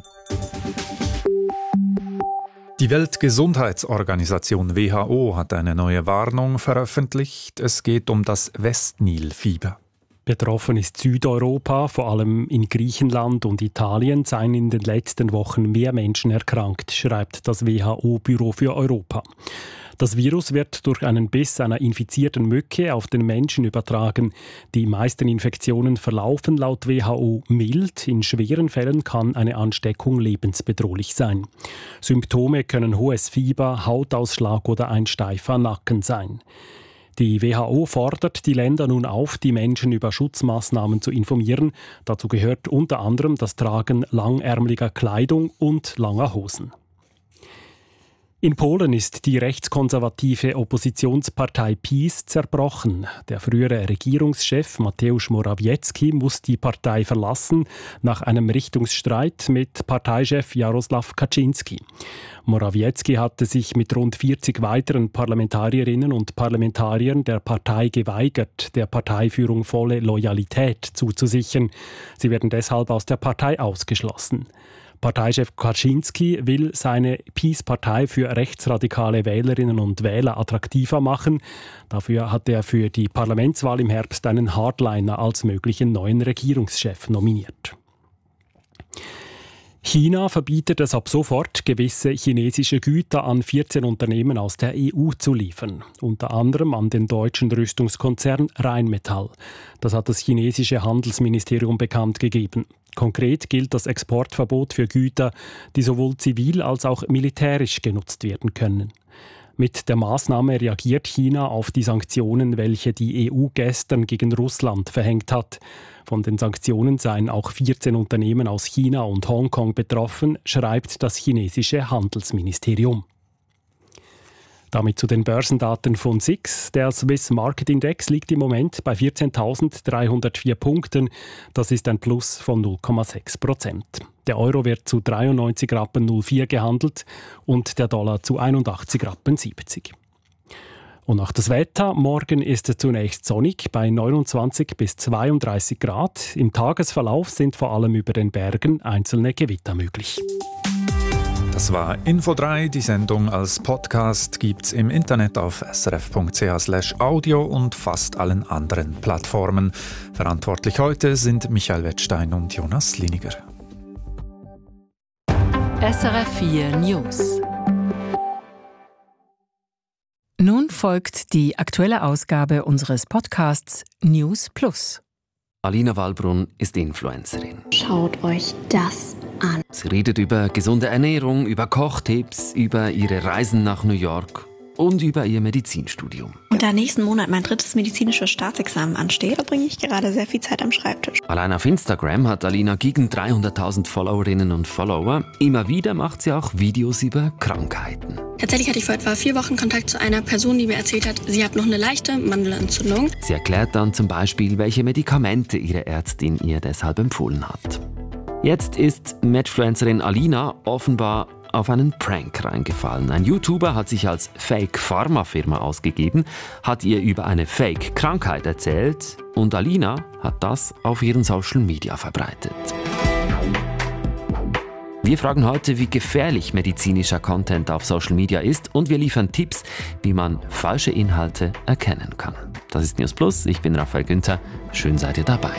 Die Weltgesundheitsorganisation W H O hat eine neue Warnung veröffentlicht. Es geht um das Westnil-Fieber. Betroffen ist Südeuropa, vor allem in Griechenland und Italien seien in den letzten Wochen mehr Menschen erkrankt, schreibt das W H O-Büro für Europa. Das Virus wird durch einen Biss einer infizierten Mücke auf den Menschen übertragen. Die meisten Infektionen verlaufen laut W H O mild. In schweren Fällen kann eine Ansteckung lebensbedrohlich sein. Symptome können hohes Fieber, Hautausschlag oder ein steifer Nacken sein. Die W H O fordert die Länder nun auf, die Menschen über Schutzmaßnahmen zu informieren. Dazu gehört unter anderem das Tragen langärmeliger Kleidung und langer Hosen. In Polen ist die rechtskonservative Oppositionspartei PiS zerbrochen. Der frühere Regierungschef Mateusz Morawiecki muss die Partei verlassen nach einem Richtungsstreit mit Parteichef Jarosław Kaczynski. Morawiecki hatte sich mit rund vierzig weiteren Parlamentarierinnen und Parlamentariern der Partei geweigert, der Parteiführung volle Loyalität zuzusichern. Sie werden deshalb aus der Partei ausgeschlossen. Parteichef Kaczynski will seine PiS-Partei für rechtsradikale Wählerinnen und Wähler attraktiver machen. Dafür hat er für die Parlamentswahl im Herbst einen Hardliner als möglichen neuen Regierungschef nominiert. China verbietet es ab sofort, gewisse chinesische Güter an vierzehn Unternehmen aus der E U zu liefern. Unter anderem an den deutschen Rüstungskonzern Rheinmetall. Das hat das chinesische Handelsministerium bekannt gegeben. Konkret gilt das Exportverbot für Güter, die sowohl zivil als auch militärisch genutzt werden können. Mit der Maßnahme reagiert China auf die Sanktionen, welche die E U gestern gegen Russland verhängt hat. Von den Sanktionen seien auch vierzehn Unternehmen aus China und Hongkong betroffen, schreibt das chinesische Handelsministerium. Damit zu den Börsendaten von S I X. Der Swiss Market Index liegt im Moment bei vierzehntausenddreihundertvier Punkten. Das ist ein Plus von null Komma sechs Prozent. Der Euro wird zu dreiundneunzig Rappen null vier gehandelt und der Dollar zu einundachtzig Rappen siebzig. Und nach das Wetter. Morgen ist es zunächst sonnig bei neunundzwanzig bis zweiunddreißig Grad. Im Tagesverlauf sind vor allem über den Bergen einzelne Gewitter möglich. Das war Info drei. Die Sendung als Podcast gibt's im Internet auf srf.ch slash audio und fast allen anderen Plattformen. Verantwortlich heute sind Michael Wettstein und Jonas Liniger. S R F vier News. Nun folgt die aktuelle Ausgabe unseres Podcasts News Plus. Alina Wallbrunn ist Influencerin. Schaut euch das an. Sie redet über gesunde Ernährung, über Kochtipps, über ihre Reisen nach New York und über ihr Medizinstudium. Und da nächsten Monat mein drittes medizinisches Staatsexamen ansteht, verbringe ich gerade sehr viel Zeit am Schreibtisch. Allein auf Instagram hat Alina gegen dreihunderttausend Followerinnen und Follower. Immer wieder macht sie auch Videos über Krankheiten. Tatsächlich hatte ich vor etwa vier Wochen Kontakt zu einer Person, die mir erzählt hat, sie hat noch eine leichte Mandelentzündung. Sie erklärt dann zum Beispiel, welche Medikamente ihre Ärztin ihr deshalb empfohlen hat. Jetzt ist Medfluencerin Alina offenbar auf einen Prank reingefallen. Ein YouTuber hat sich als Fake-Pharma-Firma ausgegeben, hat ihr über eine Fake-Krankheit erzählt und Alina hat das auf ihren Social Media verbreitet. Wir fragen heute, wie gefährlich medizinischer Content auf Social Media ist und wir liefern Tipps, wie man falsche Inhalte erkennen kann. Das ist News Plus, ich bin Raphael Günther, schön seid ihr dabei.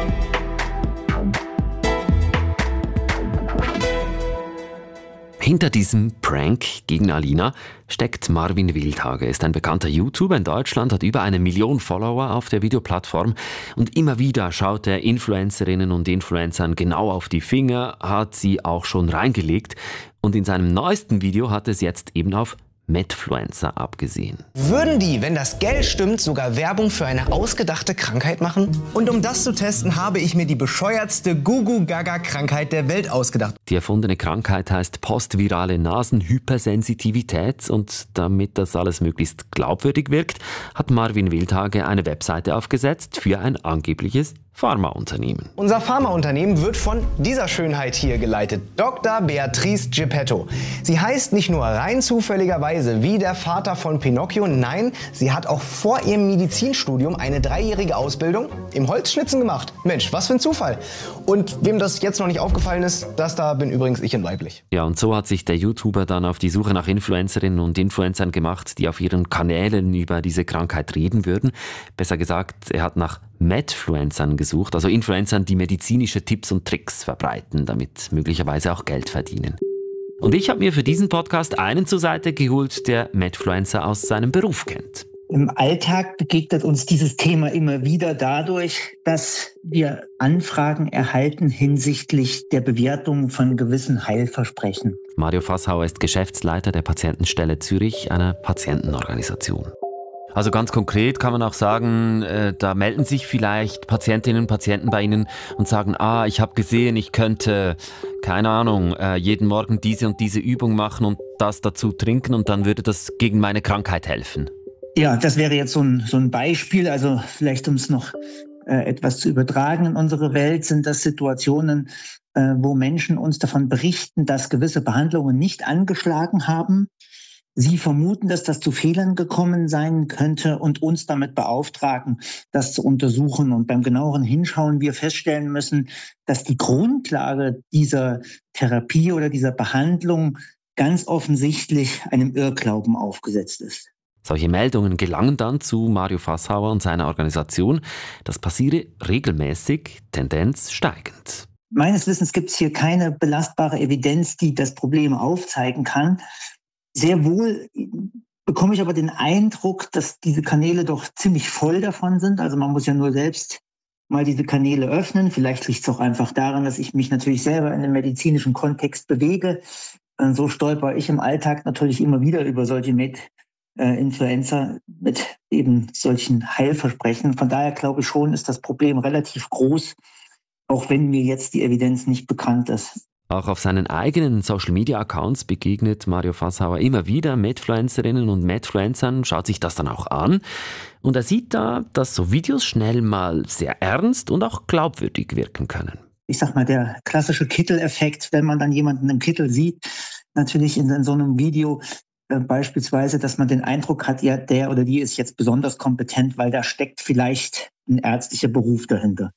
Hinter diesem Prank gegen Alina steckt Marvin Wildhage. Er ist ein bekannter YouTuber in Deutschland, hat über eine Million Follower auf der Videoplattform und immer wieder schaut er Influencerinnen und Influencern genau auf die Finger, hat sie auch schon reingelegt und in seinem neuesten Video hat es jetzt eben auf Medfluencer abgesehen. Würden die, wenn das Geld stimmt, sogar Werbung für eine ausgedachte Krankheit machen? Und um das zu testen, habe ich mir die bescheuertste Gugu-Gaga-Krankheit der Welt ausgedacht. Die erfundene Krankheit heißt postvirale Nasenhypersensitivität und damit das alles möglichst glaubwürdig wirkt, hat Marvin Wildhage eine Webseite aufgesetzt für ein angebliches Pharmaunternehmen. Unser Pharmaunternehmen wird von dieser Schönheit hier geleitet, Doktor Beatrice Geppetto. Sie heißt nicht nur rein zufälligerweise wie der Vater von Pinocchio, nein, sie hat auch vor ihrem Medizinstudium eine dreijährige Ausbildung im Holzschnitzen gemacht. Mensch, was für ein Zufall. Und wem das jetzt noch nicht aufgefallen ist, das da bin übrigens ich in weiblich. Ja, und so hat sich der YouTuber dann auf die Suche nach Influencerinnen und Influencern gemacht, die auf ihren Kanälen über diese Krankheit reden würden. Besser gesagt, er hat nach Medfluencern gesucht, also Influencern, die medizinische Tipps und Tricks verbreiten, damit möglicherweise auch Geld verdienen. Und ich habe mir für diesen Podcast einen zur Seite geholt, der Medfluencer aus seinem Beruf kennt. Im Alltag begegnet uns dieses Thema immer wieder dadurch, dass wir Anfragen erhalten hinsichtlich der Bewertung von gewissen Heilversprechen. Mario Fasshauer ist Geschäftsleiter der Patientenstelle Zürich, einer Patientenorganisation. Also ganz konkret kann man auch sagen, äh, da melden sich vielleicht Patientinnen und Patienten bei Ihnen und sagen, ah, ich habe gesehen, ich könnte, keine Ahnung, äh, jeden Morgen diese und diese Übung machen und das dazu trinken und dann würde das gegen meine Krankheit helfen. Ja, das wäre jetzt so ein, so ein Beispiel, also vielleicht um es noch äh, etwas zu übertragen in unsere Welt, sind das Situationen, äh, wo Menschen uns davon berichten, dass gewisse Behandlungen nicht angeschlagen haben. Sie vermuten, dass das zu Fehlern gekommen sein könnte und uns damit beauftragen, das zu untersuchen. Und beim genaueren Hinschauen wir feststellen müssen, dass die Grundlage dieser Therapie oder dieser Behandlung ganz offensichtlich einem Irrglauben aufgesetzt ist. Solche Meldungen gelangen dann zu Mario Fasshauer und seiner Organisation. Das passiere regelmäßig, Tendenz steigend. Meines Wissens gibt es hier keine belastbare Evidenz, die das Problem aufzeigen kann. Sehr wohl bekomme ich aber den Eindruck, dass diese Kanäle doch ziemlich voll davon sind. Also man muss ja nur selbst mal diese Kanäle öffnen. Vielleicht liegt es auch einfach daran, dass ich mich natürlich selber in einem medizinischen Kontext bewege. So stolper ich im Alltag natürlich immer wieder über solche Med-Influencer mit eben solchen Heilversprechen. Von daher glaube ich schon, ist das Problem relativ groß, auch wenn mir jetzt die Evidenz nicht bekannt ist. Auch auf seinen eigenen Social-Media-Accounts begegnet Mario Fasshauer immer wieder Medfluencerinnen und Medfluencern, schaut sich das dann auch an und er sieht da, dass so Videos schnell mal sehr ernst und auch glaubwürdig wirken können. Ich sag mal, der klassische Kittel-Effekt, wenn man dann jemanden im Kittel sieht, natürlich in, in so einem Video äh, beispielsweise, dass man den Eindruck hat, ja, der oder die ist jetzt besonders kompetent, weil da steckt vielleicht ein ärztlicher Beruf dahinter.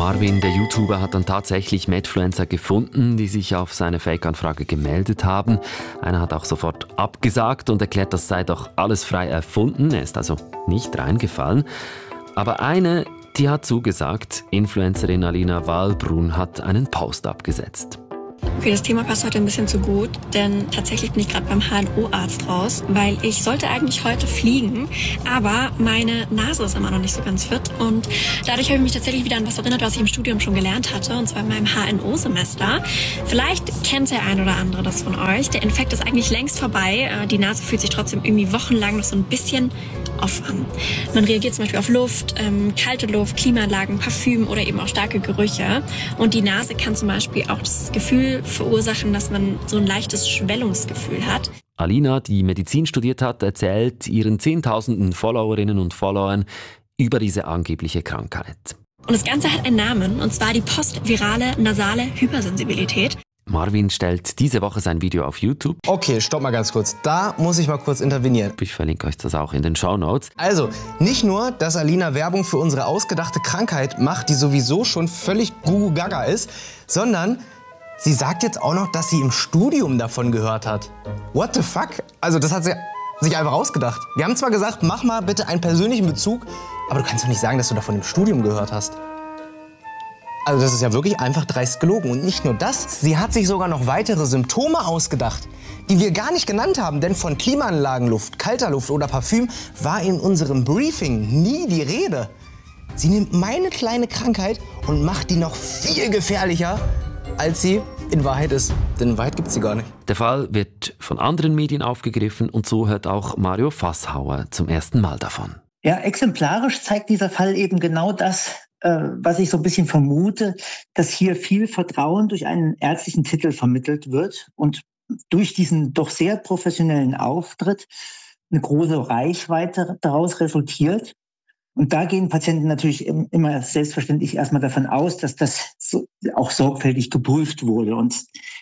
Marvin, der YouTuber, hat dann tatsächlich Medfluencer gefunden, die sich auf seine Fake-Anfrage gemeldet haben. Einer hat auch sofort abgesagt und erklärt, das sei doch alles frei erfunden. Er ist also nicht reingefallen. Aber eine, die hat zugesagt. Influencerin Alina Wahlbrunn hat einen Post abgesetzt. Okay, das Thema passt heute ein bisschen zu gut, denn tatsächlich bin ich gerade beim H N O-Arzt raus, weil ich sollte eigentlich heute fliegen, aber meine Nase ist immer noch nicht so ganz fit und dadurch habe ich mich tatsächlich wieder an was erinnert, was ich im Studium schon gelernt hatte, und zwar in meinem H N O-Semester. Vielleicht kennt der ein oder andere das von euch. Der Infekt ist eigentlich längst vorbei. Die Nase fühlt sich trotzdem irgendwie wochenlang noch so ein bisschen off an. Man reagiert zum Beispiel auf Luft, ähm, kalte Luft, Klimaanlagen, Parfüm oder eben auch starke Gerüche. Und die Nase kann zum Beispiel auch das Gefühl verursachen, dass man so ein leichtes Schwellungsgefühl hat. Alina, die Medizin studiert hat, erzählt ihren Zehntausenden Followerinnen und Followern über diese angebliche Krankheit. Und das Ganze hat einen Namen, und zwar die postvirale nasale Hypersensibilität. Marvin stellt diese Woche sein Video auf YouTube. Okay, stopp mal ganz kurz. Da muss ich mal kurz intervenieren. Ich verlinke euch das auch in den Shownotes. Also, nicht nur, dass Alina Werbung für unsere ausgedachte Krankheit macht, die sowieso schon völlig gugu-gaga ist, sondern sie sagt jetzt auch noch, dass sie im Studium davon gehört hat. What the fuck? Also das hat sie sich einfach ausgedacht. Wir haben zwar gesagt, mach mal bitte einen persönlichen Bezug, aber du kannst doch nicht sagen, dass du davon im Studium gehört hast. Also das ist ja wirklich einfach dreist gelogen. Und nicht nur das, sie hat sich sogar noch weitere Symptome ausgedacht, die wir gar nicht genannt haben. Denn von Klimaanlagenluft, kalter Luft oder Parfüm war in unserem Briefing nie die Rede. Sie nimmt meine kleine Krankheit und macht die noch viel gefährlicher, als sie in Wahrheit ist. Denn in Wahrheit gibt es sie gar nicht. Der Fall wird von anderen Medien aufgegriffen und so hört auch Mario Fasshauer zum ersten Mal davon. Ja, exemplarisch zeigt dieser Fall eben genau das, äh, was ich so ein bisschen vermute, dass hier viel Vertrauen durch einen ärztlichen Titel vermittelt wird und durch diesen doch sehr professionellen Auftritt eine große Reichweite daraus resultiert. Und da gehen Patienten natürlich immer selbstverständlich erstmal davon aus, dass das so auch sorgfältig geprüft wurde. Und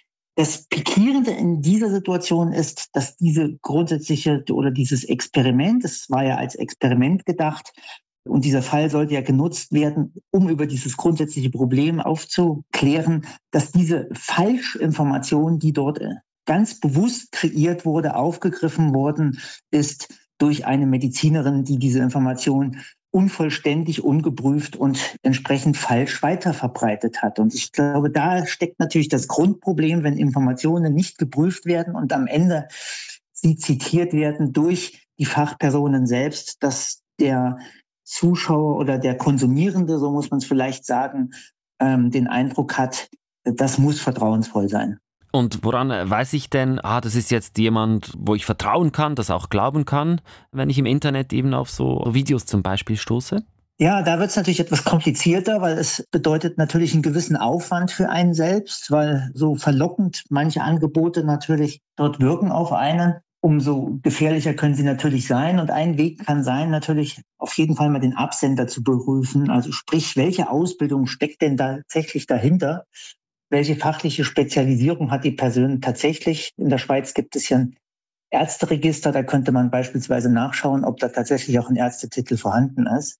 das Pikierende in dieser Situation ist, dass diese grundsätzliche oder dieses Experiment, es war ja als Experiment gedacht, und dieser Fall sollte ja genutzt werden, um über dieses grundsätzliche Problem aufzuklären, dass diese Falschinformation, die dort ganz bewusst kreiert wurde, aufgegriffen worden ist durch eine Medizinerin, die diese Information unvollständig, ungeprüft und entsprechend falsch weiterverbreitet hat. Und ich glaube, da steckt natürlich das Grundproblem, wenn Informationen nicht geprüft werden und am Ende sie zitiert werden durch die Fachpersonen selbst, dass der Zuschauer oder der Konsumierende, so muss man es vielleicht sagen, ähm, den Eindruck hat, das muss vertrauensvoll sein. Und woran weiß ich denn, ah, das ist jetzt jemand, wo ich vertrauen kann, das auch glauben kann, wenn ich im Internet eben auf so Videos zum Beispiel stoße? Ja, da wird es natürlich etwas komplizierter, weil es bedeutet natürlich einen gewissen Aufwand für einen selbst, weil so verlockend manche Angebote natürlich dort wirken auf einen, umso gefährlicher können sie natürlich sein. Und ein Weg kann sein, natürlich auf jeden Fall mal den Absender zu prüfen. Also sprich, welche Ausbildung steckt denn da tatsächlich dahinter? Welche fachliche Spezialisierung hat die Person tatsächlich? In der Schweiz gibt es ja ein Ärzteregister, da könnte man beispielsweise nachschauen, ob da tatsächlich auch ein Ärztetitel vorhanden ist.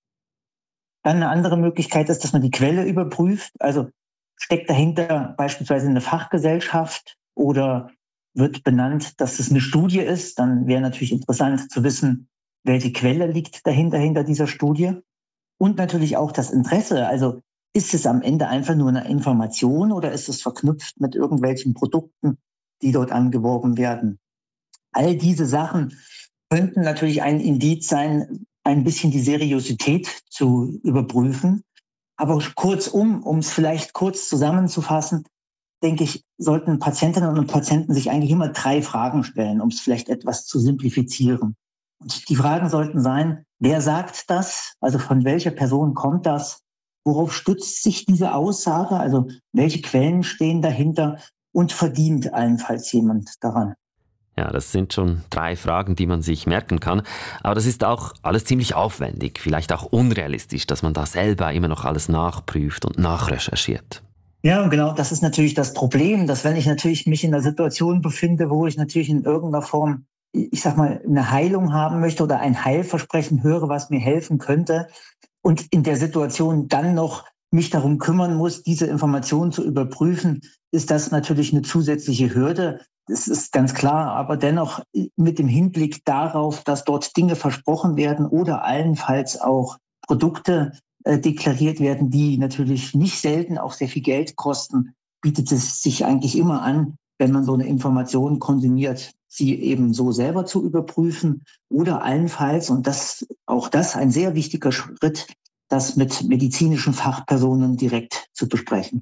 Dann eine andere Möglichkeit ist, dass man die Quelle überprüft. Also steckt dahinter beispielsweise eine Fachgesellschaft oder wird benannt, dass es eine Studie ist. Dann wäre natürlich interessant zu wissen, welche Quelle liegt dahinter, hinter dieser Studie. Und natürlich auch das Interesse. Also ist es am Ende einfach nur eine Information oder ist es verknüpft mit irgendwelchen Produkten, die dort angeworben werden? All diese Sachen könnten natürlich ein Indiz sein, ein bisschen die Seriosität zu überprüfen. Aber kurzum, um es vielleicht kurz zusammenzufassen, denke ich, sollten Patientinnen und Patienten sich eigentlich immer drei Fragen stellen, um es vielleicht etwas zu simplifizieren. Und die Fragen sollten sein, wer sagt das? Also von welcher Person kommt das? Worauf stützt sich diese Aussage? Also welche Quellen stehen dahinter? Und verdient allenfalls jemand daran? Ja, das sind schon drei Fragen, die man sich merken kann. Aber das ist auch alles ziemlich aufwendig, vielleicht auch unrealistisch, dass man da selber immer noch alles nachprüft und nachrecherchiert. Ja, und genau, das ist natürlich das Problem, dass wenn ich natürlich mich in einer Situation befinde, wo ich natürlich in irgendeiner Form, ich sag mal, eine Heilung haben möchte oder ein Heilversprechen höre, was mir helfen könnte, und in der Situation dann noch mich darum kümmern muss, diese Informationen zu überprüfen, ist das natürlich eine zusätzliche Hürde. Das ist ganz klar, aber dennoch mit dem Hinblick darauf, dass dort Dinge versprochen werden oder allenfalls auch Produkte äh, deklariert werden, die natürlich nicht selten auch sehr viel Geld kosten, bietet es sich eigentlich immer an, wenn man so eine Information konsumiert, sie eben so selber zu überprüfen oder allenfalls, und das auch das ein sehr wichtiger Schritt, das mit medizinischen Fachpersonen direkt zu besprechen.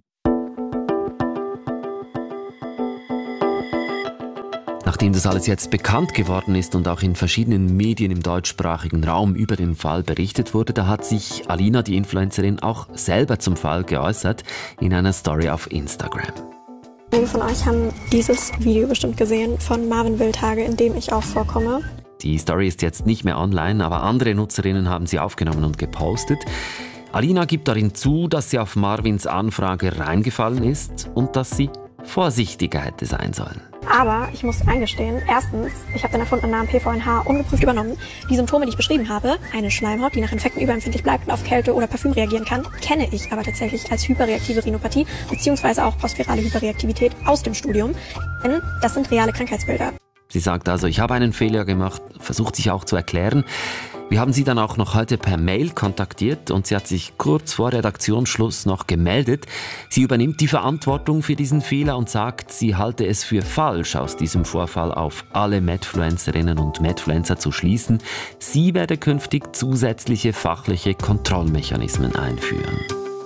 Nachdem das alles jetzt bekannt geworden ist und auch in verschiedenen Medien im deutschsprachigen Raum über den Fall berichtet wurde, da hat sich Alina, die Influencerin, auch selber zum Fall geäußert in einer Story auf Instagram. Einige von euch haben dieses Video bestimmt gesehen von Marvin Wildhage, in dem ich auch vorkomme. Die Story ist jetzt nicht mehr online, aber andere Nutzerinnen haben sie aufgenommen und gepostet. Alina gibt darin zu, dass sie auf Marvins Anfrage reingefallen ist und dass sie vorsichtiger hätte sein sollen. Aber ich muss eingestehen, erstens, ich habe den erfundenen Namen P V N H ungeprüft übernommen. Die Symptome, die ich beschrieben habe, eine Schleimhaut, die nach Infekten überempfindlich bleibt und auf Kälte oder Parfüm reagieren kann, kenne ich aber tatsächlich als hyperreaktive Rhinopathie bzw. auch postvirale Hyperreaktivität aus dem Studium. Denn das sind reale Krankheitsbilder. Sie sagt also, ich habe einen Fehler gemacht, versucht sich auch zu erklären. Wir haben sie dann auch noch heute per Mail kontaktiert und sie hat sich kurz vor Redaktionsschluss noch gemeldet. Sie übernimmt die Verantwortung für diesen Fehler und sagt, sie halte es für falsch, aus diesem Vorfall auf alle Medfluencerinnen und Medfluencer zu schließen. Sie werde künftig zusätzliche fachliche Kontrollmechanismen einführen.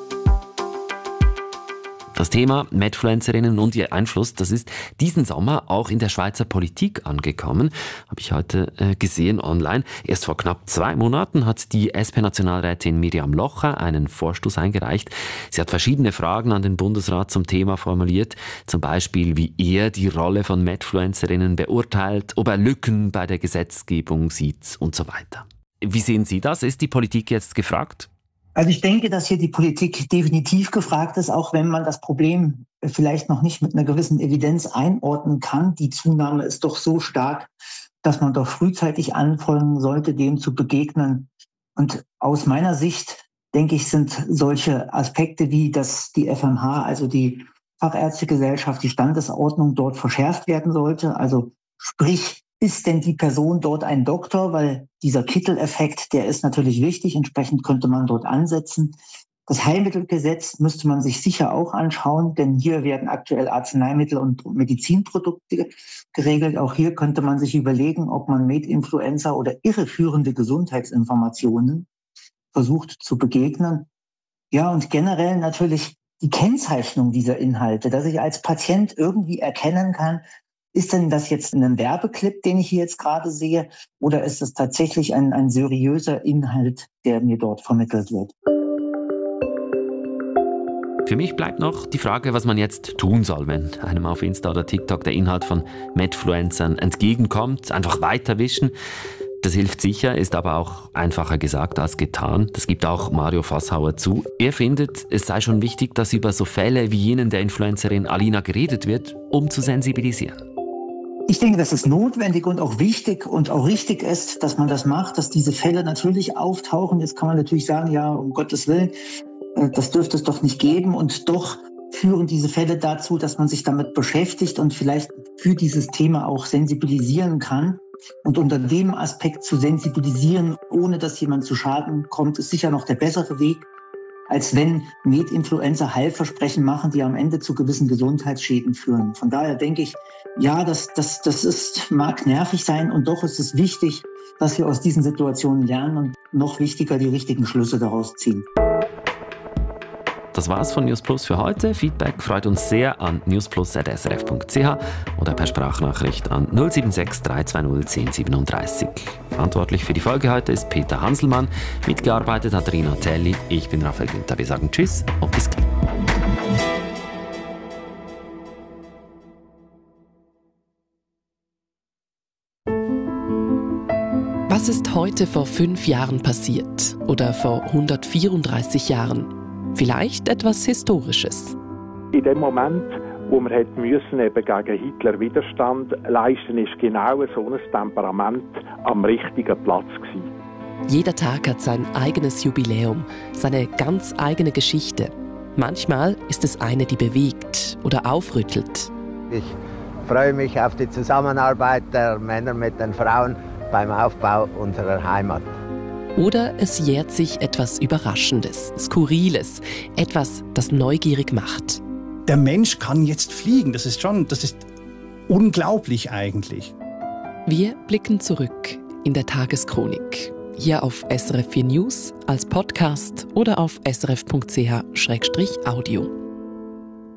Das Thema Medfluencerinnen und ihr Einfluss, das ist diesen Sommer auch in der Schweizer Politik angekommen. Habe ich heute äh, gesehen online. Erst vor knapp zwei Monaten hat die S P-Nationalrätin Miriam Locher einen Vorstoß eingereicht. Sie hat verschiedene Fragen an den Bundesrat zum Thema formuliert. Zum Beispiel, wie er die Rolle von Medfluencerinnen beurteilt, ob er Lücken bei der Gesetzgebung sieht und so weiter. Wie sehen Sie das? Ist die Politik jetzt gefragt? Also ich denke, dass hier die Politik definitiv gefragt ist, auch wenn man das Problem vielleicht noch nicht mit einer gewissen Evidenz einordnen kann. Die Zunahme ist doch so stark, dass man doch frühzeitig anfangen sollte, dem zu begegnen. Und aus meiner Sicht, denke ich, sind solche Aspekte wie, dass die F M H, also die Fachärztegesellschaft, die Standesordnung dort verschärft werden sollte. Also sprich, ist denn die Person dort ein Doktor? Weil dieser Kitteleffekt, der ist natürlich wichtig. Entsprechend könnte man dort ansetzen. Das Heilmittelgesetz müsste man sich sicher auch anschauen, denn hier werden aktuell Arzneimittel und Medizinprodukte geregelt. Auch hier könnte man sich überlegen, ob man Medinfluencer oder irreführende Gesundheitsinformationen versucht zu begegnen. Ja, und generell natürlich die Kennzeichnung dieser Inhalte, dass ich als Patient irgendwie erkennen kann, ist denn das jetzt ein Werbeclip, den ich hier jetzt gerade sehe, oder ist es tatsächlich ein, ein seriöser Inhalt, der mir dort vermittelt wird? Für mich bleibt noch die Frage, was man jetzt tun soll, wenn einem auf Insta oder TikTok der Inhalt von Medfluencern entgegenkommt. Einfach weiterwischen. Das hilft sicher, ist aber auch einfacher gesagt als getan. Das gibt auch Mario Fasshauer zu. Er findet, es sei schon wichtig, dass über so Fälle wie jenen der Influencerin Alina geredet wird, um zu sensibilisieren. Ich denke, dass es notwendig und auch wichtig und auch richtig ist, dass man das macht, dass diese Fälle natürlich auftauchen. Jetzt kann man natürlich sagen, ja, um Gottes Willen, das dürfte es doch nicht geben. Und doch führen diese Fälle dazu, dass man sich damit beschäftigt und vielleicht für dieses Thema auch sensibilisieren kann. Und unter dem Aspekt zu sensibilisieren, ohne dass jemand zu Schaden kommt, ist sicher noch der bessere Weg, als wenn Medinfluencer Heilversprechen machen, die am Ende zu gewissen Gesundheitsschäden führen. Von daher denke ich, ja, das, das, das ist, mag nervig sein und doch ist es wichtig, dass wir aus diesen Situationen lernen und noch wichtiger die richtigen Schlüsse daraus ziehen. Das war's von News Plus für heute. Feedback freut uns sehr an newsplus punkt s r f punkt c h oder per Sprachnachricht an null sieben sechs drei zwei null eins null sieben drei. Verantwortlich für die Folge heute ist Peter Hanselmann. Mitgearbeitet hat Rina Telli. Ich bin Raphael Günther. Wir sagen Tschüss und bis gleich. Was ist heute vor fünf Jahren passiert oder vor hundertvierunddreißig Jahren? Vielleicht etwas Historisches. In dem Moment, wo man hätte müssen, eben gegen Hitler Widerstand leisten, ist genau so ein Temperament am richtigen Platz gewesen. Jeder Tag hat sein eigenes Jubiläum, seine ganz eigene Geschichte. Manchmal ist es eine, die bewegt oder aufrüttelt. Ich freue mich auf die Zusammenarbeit der Männer mit den Frauen beim Aufbau unserer Heimat. Oder es jährt sich etwas Überraschendes, Skurriles, etwas, das neugierig macht. Der Mensch kann jetzt fliegen, das ist schon, das ist unglaublich eigentlich. Wir blicken zurück in der Tageschronik. Hier auf S R F vier News, als Podcast oder auf srf punkt c h slash audio.